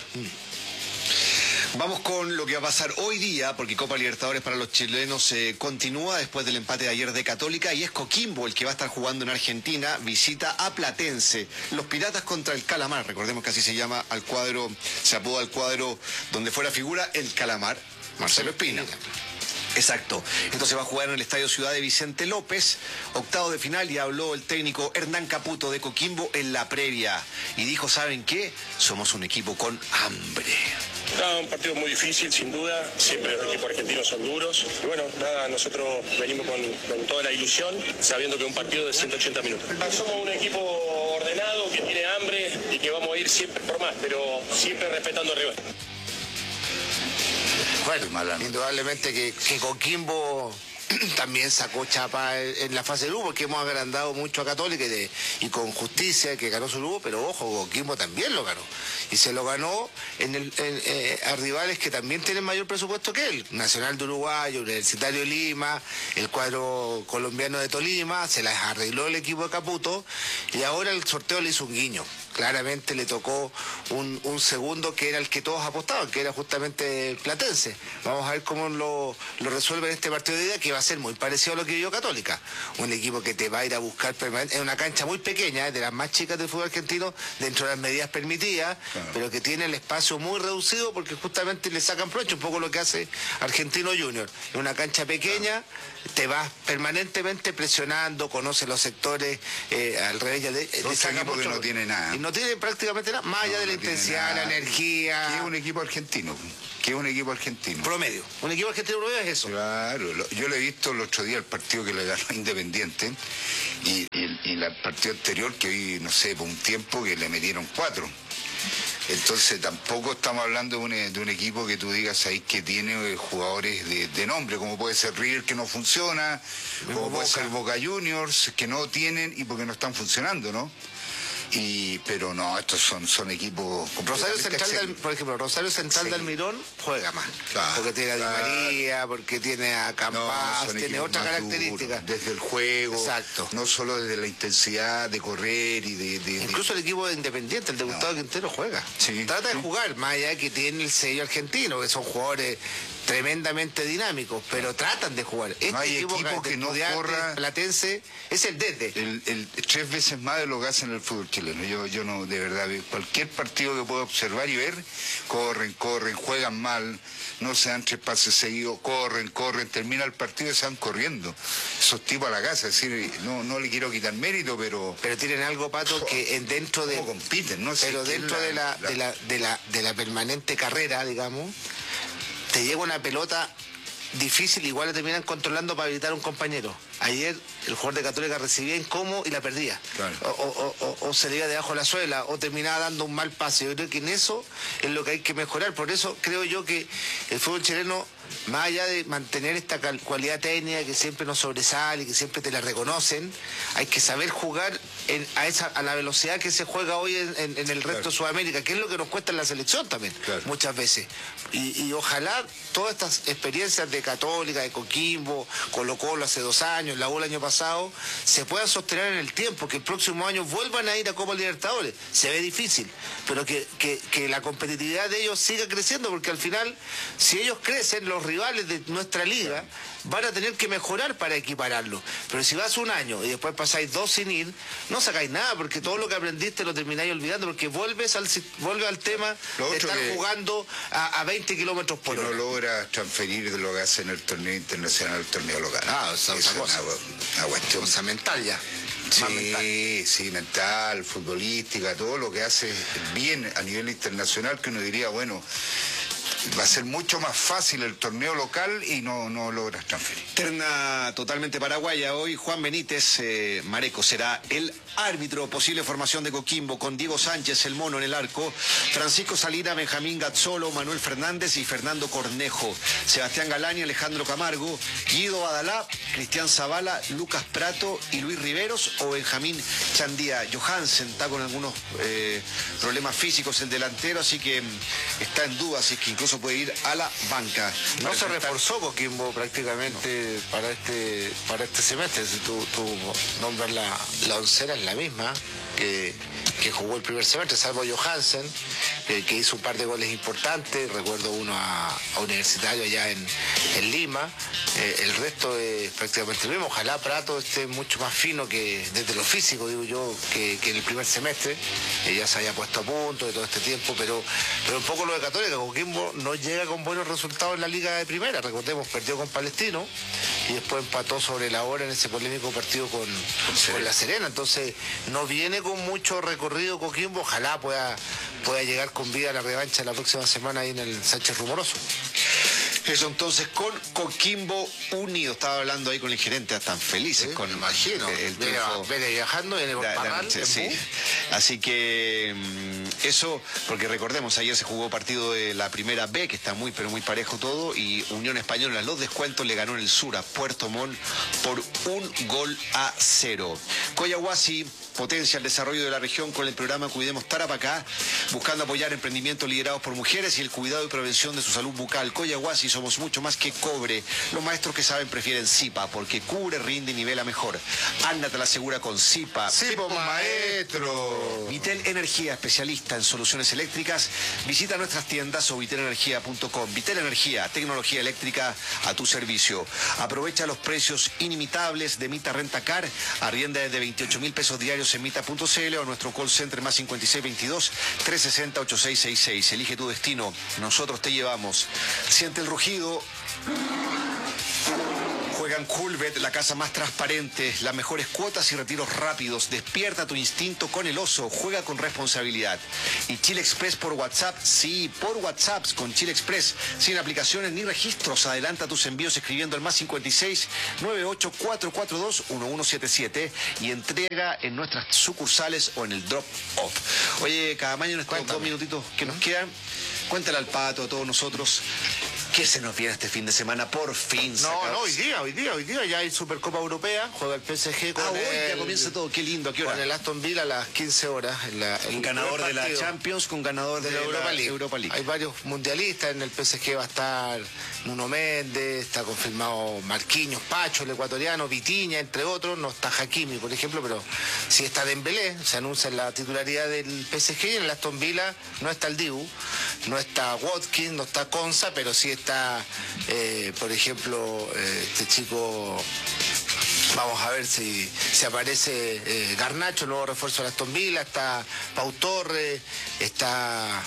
Vamos con lo que va a pasar hoy día, porque Copa Libertadores para los chilenos continúa después del empate de ayer de Católica, y es Coquimbo el que va a estar jugando en Argentina, visita a Platense. Los Piratas contra el Calamar, recordemos que así se llama al cuadro, se apoda al cuadro donde fue la figura el Calamar, Marcelo Espina. Exacto. Entonces va a jugar en el Estadio Ciudad de Vicente López, octavo de final, y habló el técnico Hernán Caputo de Coquimbo en la previa. Y dijo, ¿saben qué? Somos un equipo con hambre. Un partido muy difícil, sin duda. Siempre los equipos argentinos son duros. Y bueno, nada, nosotros venimos con toda la ilusión, sabiendo que es un partido de 180 minutos. Somos un equipo ordenado, que tiene hambre y que vamos a ir siempre por más, pero siempre respetando al rival. Bueno, indudablemente que Coquimbo también sacó chapa en la fase de grupo, porque hemos agrandado mucho a Católica y con justicia que ganó su grupo, pero ojo, Coquimbo también lo ganó. Y se lo ganó a rivales que también tienen mayor presupuesto que él. Nacional de Uruguay, Universitario de Lima, el cuadro colombiano de Tolima, se las arregló el equipo de Caputo y ahora el sorteo le hizo un guiño. Claramente le tocó un segundo que era el que todos apostaban, que era justamente Platense. Vamos a ver cómo lo resuelve en este partido de ida, que va a ser muy parecido a lo que vivió Católica. Un equipo que te va a ir a buscar permanente, en una cancha muy pequeña, de las más chicas del fútbol argentino, dentro de las medidas permitidas, claro, pero que tiene el espacio muy reducido porque justamente le sacan provecho, un poco lo que hace Argentino Junior. En una cancha pequeña, te vas permanentemente presionando, conoce los sectores, al revés, le saca mucho, que no tiene nada. Y no tiene prácticamente nada, más allá de la intensidad, la energía. ¿Qué es un equipo argentino? ¿Qué es un equipo argentino? Promedio. Un equipo argentino promedio es eso. Claro, yo lo he visto el otro día, el partido que le ganó a Independiente, y el partido anterior que vi, no sé, por un tiempo que le metieron 4. Entonces tampoco estamos hablando de un equipo que tú digas ahí que tiene jugadores de nombre, como puede ser River que no funciona, como puede ser Boca Juniors que no tienen y porque no están funcionando, ¿no? Pero no, estos son equipos. Rosario Central, por ejemplo, Rosario Central de Almirón juega más, claro, porque tiene a Di María, porque tiene a Campas, tiene otras características. Desde el juego, exacto, no solo desde la intensidad de correr y incluso el equipo de Independiente, el de Gustavo Quintero juega. Sí, trata de jugar, más allá de que tiene el sello argentino, que son jugadores tremendamente dinámicos, pero tratan de jugar. No hay equipo que no corra. Platense es el desde. 3 veces más de lo que hacen en el fútbol chileno. Yo no, de verdad, cualquier partido que pueda observar y ver, corren, juegan mal, no se dan 3 pases seguidos, corren, termina el partido y se van corriendo. Esos tipos a la casa, es decir, no le quiero quitar mérito, pero tienen algo, Pato, que dentro de... ¿Cómo compiten? No sé, pero dentro de la permanente carrera, digamos, te llega una pelota difícil, igual la terminan controlando para habilitar a un compañero. Ayer el jugador de Católica recibía incómodo y la perdía. Claro. O se le iba debajo de la suela, o terminaba dando un mal pase. Yo creo que en eso es lo que hay que mejorar. Por eso creo yo que el fútbol chileno, más allá de mantener esta cualidad técnica que siempre nos sobresale, que siempre te la reconocen, hay que saber jugar a la velocidad que se juega hoy en el resto de Sudamérica, que es lo que nos cuesta en la selección también, muchas veces. Y ojalá todas estas experiencias de Católica, de Coquimbo, Colo-Colo hace 2 años, la U el año pasado, se puedan sostener en el tiempo, que el próximo año vuelvan a ir a Copa Libertadores. Se ve difícil, pero que la competitividad de ellos siga creciendo, porque al final, si ellos crecen, los rivales de nuestra liga van a tener que mejorar para equipararlo. Pero si vas un año y después pasáis 2 sin ir, no sacáis nada, porque todo lo que aprendiste lo termináis olvidando, porque vuelve al tema de estar jugando a 20 kilómetros por hora. No logra transferir de lo que hace en el torneo internacional al torneo local. Esa es una cuestión mental ya. Sí, mental, futbolística, todo lo que hace bien a nivel internacional, que uno diría, bueno, va a ser mucho más fácil el torneo local y no logras transferir. Terna totalmente paraguaya hoy. Juan Benítez Mareco será el árbitro. Posible formación de Coquimbo con Diego Sánchez, el mono en el arco, Francisco Salina, Benjamín Gazzolo, Manuel Fernández y Fernando Cornejo, Sebastián Galani, Alejandro Camargo, Guido Badalá, Cristian Zavala, Lucas Prato y Luis Riveros o Benjamín Chandía. Johansen está con algunos problemas físicos el delantero, así que está en duda, así que incluso puede ir a la banca. No se reforzó Coquimbo prácticamente para este semestre. Si tú nombras la oncera, es la misma que jugó el primer semestre, salvo Johansen, que hizo un par de goles importantes. Recuerdo uno a Universitario allá en Lima. El resto es prácticamente el mismo. Ojalá Prato esté mucho más fino que desde lo físico, digo yo, que en el primer semestre. Ya se haya puesto a punto de todo este tiempo, pero un poco lo de Católica. Coquimbo no llega con buenos resultados en la Liga de Primera. Recordemos, perdió con Palestino y después empató sobre la hora en ese polémico partido con La Serena. Entonces no viene con mucho recorrido Coquimbo. Ojalá pueda llegar con vida a la revancha la próxima semana ahí en el Sánchez Rumoroso. Eso entonces con Coquimbo Unido. Estaba hablando ahí con el gerente, están felices con, imagino, el triunfo. Viene viajando, viene por Parral, sí. Así que Eso, porque recordemos, ayer se jugó partido de la primera B, que está muy, pero muy parejo todo, y Unión Española en los descuentos le ganó en el sur a Puerto Montt por 1-0. Coyahuasi potencia el desarrollo de la región con el programa Cuidemos Tarapacá, buscando apoyar emprendimientos liderados por mujeres y el cuidado y prevención de su salud bucal. Coyahuasi, somos mucho más que cobre. Los maestros que saben prefieren Zipa, porque cubre, rinde y nivela mejor. Ándate a la segura con Zipa. ¡Zipa, maestro! Vitel Energía, especialista en soluciones eléctricas. Visita nuestras tiendas o vitelenergia.com. Vitel Energía, tecnología eléctrica a tu servicio. Aprovecha los precios inimitables de Mita Rentacar. Arrienda desde 28.000 pesos diarios en mita.cl o nuestro call center más 5622-360-8666. Elige tu destino. Nosotros te llevamos. Siente el rugido. Juega en Coolbet, la casa más transparente, las mejores cuotas y retiros rápidos. Despierta tu instinto con el oso, juega con responsabilidad. Y Chile Express por WhatsApp, sí, por WhatsApp con Chile Express, sin aplicaciones ni registros. Adelanta tus envíos escribiendo al más 56-98-442-1177 y entrega en nuestras sucursales o en el drop-off. Oye, Cadamaño, en estos 2 minutitos que nos quedan, cuéntale al Pato, a todos nosotros, ¿qué se nos viene este fin de semana? Por fin. Hoy día ya hay Supercopa Europea, juega el PSG con hoy ya comienza todo, qué lindo, ¿a qué hora? Con el Aston Villa a las 15 horas. Un ganador de la Champions, con ganador de la Europa League. Hay varios mundialistas, en el PSG va a estar Nuno Méndez, está confirmado Marquinhos, Pacho, el ecuatoriano, Vitinha, entre otros, no está Hakimi, por ejemplo, pero sí está Dembélé, se anuncia la titularidad del PSG, y en el Aston Villa no está el Dibu, no está Watkins, no está Konsa, pero sí está, por ejemplo, este chico, vamos a ver si aparece Garnacho, el nuevo refuerzo de Aston Villa, está Pau Torres, está...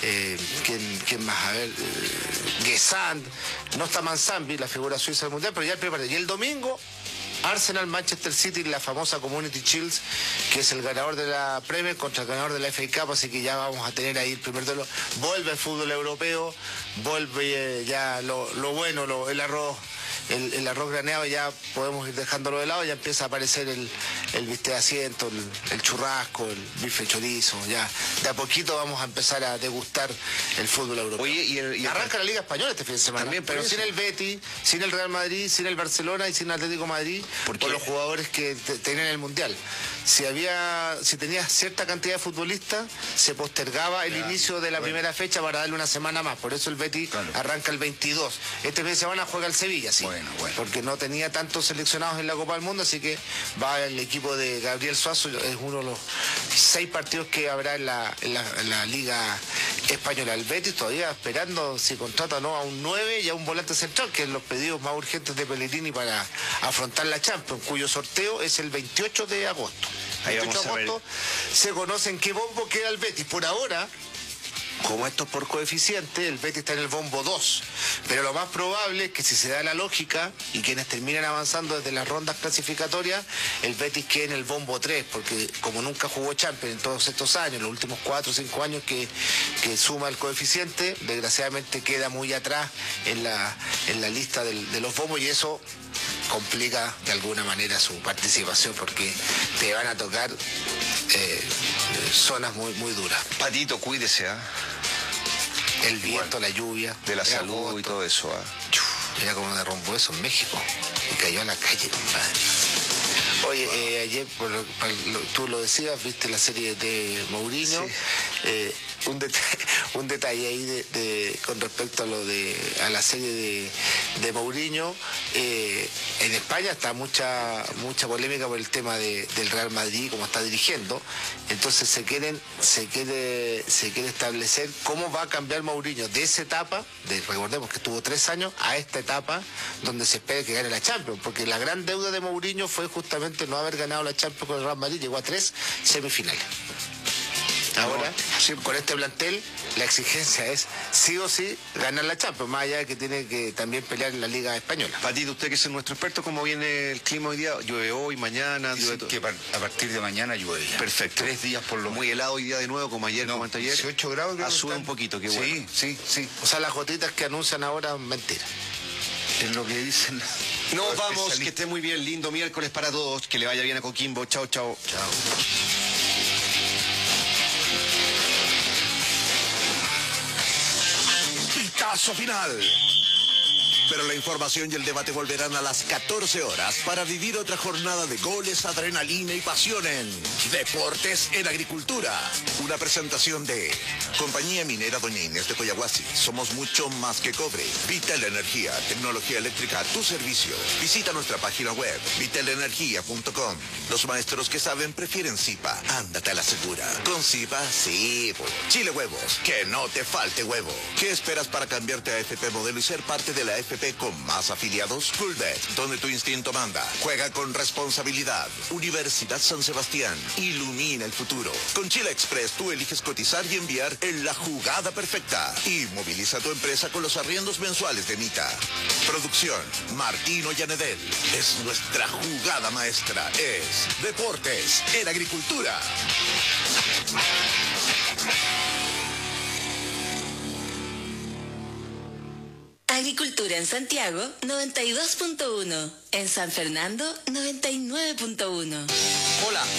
¿quién más? A ver, Guesand, no está Manzambi, la figura suiza del mundial, pero ya el primer partido. Y el domingo, Arsenal, Manchester City, la famosa Community Shield, que es el ganador de la Premier contra el ganador de la FA Cup, así que ya vamos a tener ahí el primer duelo. Vuelve el fútbol europeo, vuelve ya lo bueno, el arroz graneado, ya podemos ir dejándolo de lado, ya empieza a aparecer el bistec de asiento, el churrasco, el bife chorizo, ya de a poquito vamos a empezar a degustar el fútbol europeo. Oye, arranca la Liga Española este fin de semana, también, pero sin el Betis, sin el Real Madrid, sin el Barcelona y sin el Atlético de Madrid, por los jugadores que tenían el Mundial. Si tenías cierta cantidad de futbolistas, se postergaba el inicio de la primera fecha para darle una semana más. Por eso el Betis arranca el 22. Este fin de semana juega el Sevilla, sí. Bueno. Porque no tenía tantos seleccionados en la Copa del Mundo, así que va el equipo de Gabriel Suazo, es uno de los 6 partidos que habrá en la Liga Española. El Betis todavía esperando si contrata o no a un 9 y a un volante central, que es los pedidos más urgentes de Pellegrini para afrontar la Champions, cuyo sorteo es el 28 de agosto. Ahí vamos a ver. Se conoce en qué bombo queda el Betis. Por ahora, como esto es por coeficiente, el Betis está en el bombo 2. Pero lo más probable es que si se da la lógica y quienes terminan avanzando desde las rondas clasificatorias, el Betis quede en el bombo 3, porque como nunca jugó Champions en todos estos años, los últimos 4 o 5 años que suma el coeficiente, desgraciadamente queda muy atrás en la lista de los bombos, y eso complica de alguna manera su participación, porque te van a tocar zonas muy, muy duras. Patito, cuídese, El viento, la lluvia. De la salud y todo eso, Mira cómo derrumbó eso en México. Y cayó a la calle, compadre. Oye, ayer, tú lo decías, viste la serie de Mourinho. Sí. Un detalle ahí con respecto a la serie de Mourinho. En España está mucha polémica por el tema del Real Madrid, cómo está dirigiendo. Entonces se quiere establecer cómo va a cambiar Mourinho de esa etapa, recordemos que estuvo 3 años, a esta etapa donde se espera que gane la Champions, porque la gran deuda de Mourinho fue justamente no haber ganado la Champions con el Real Madrid, llegó a 3 semifinales. Ahora, con este plantel, la exigencia es sí o sí ganar la Champions, más allá de que tiene que también pelear en la Liga Española. Patito, usted que es nuestro experto, ¿cómo viene el clima hoy día? ¿Llueve hoy, mañana? Dicen que a partir de mañana llueve. Perfecto. 3 días por lo menos. Muy helado hoy día de nuevo, como ayer, como anteayer. 18 grados. Sube un poquito, qué bueno. Sí. O sea, las gotitas que anuncian ahora, mentira. Es lo que dicen. Nos vamos, que esté muy bien, lindo miércoles para todos, que le vaya bien a Coquimbo. Chao. Chao. Pitazo final. Pero la información y el debate volverán a las 14 horas para vivir otra jornada de goles, adrenalina y pasión en Deportes en Agricultura. Una presentación de Compañía Minera Doña Inés de Coyahuasi. Somos mucho más que cobre. Vital Energía, tecnología eléctrica a tu servicio. Visita nuestra página web, vitalenergia.com. Los maestros que saben prefieren Zipa. Ándate a la segura. Con Zipa, sí. Chile Huevos, que no te falte huevo. ¿Qué esperas para cambiarte a FP Modelo y ser parte de la FP con más afiliados? Fullbet, donde tu instinto manda. Juega con responsabilidad. Universidad San Sebastián, ilumina el futuro. Con Chile Express tú eliges cotizar y enviar en la jugada perfecta. Y moviliza tu empresa con los arriendos mensuales de Mita. Producción, Martino Llanedel. Es nuestra jugada maestra. Es Deportes en Agricultura. Agricultura en Santiago, 92.1. En San Fernando, 99.1. Hola,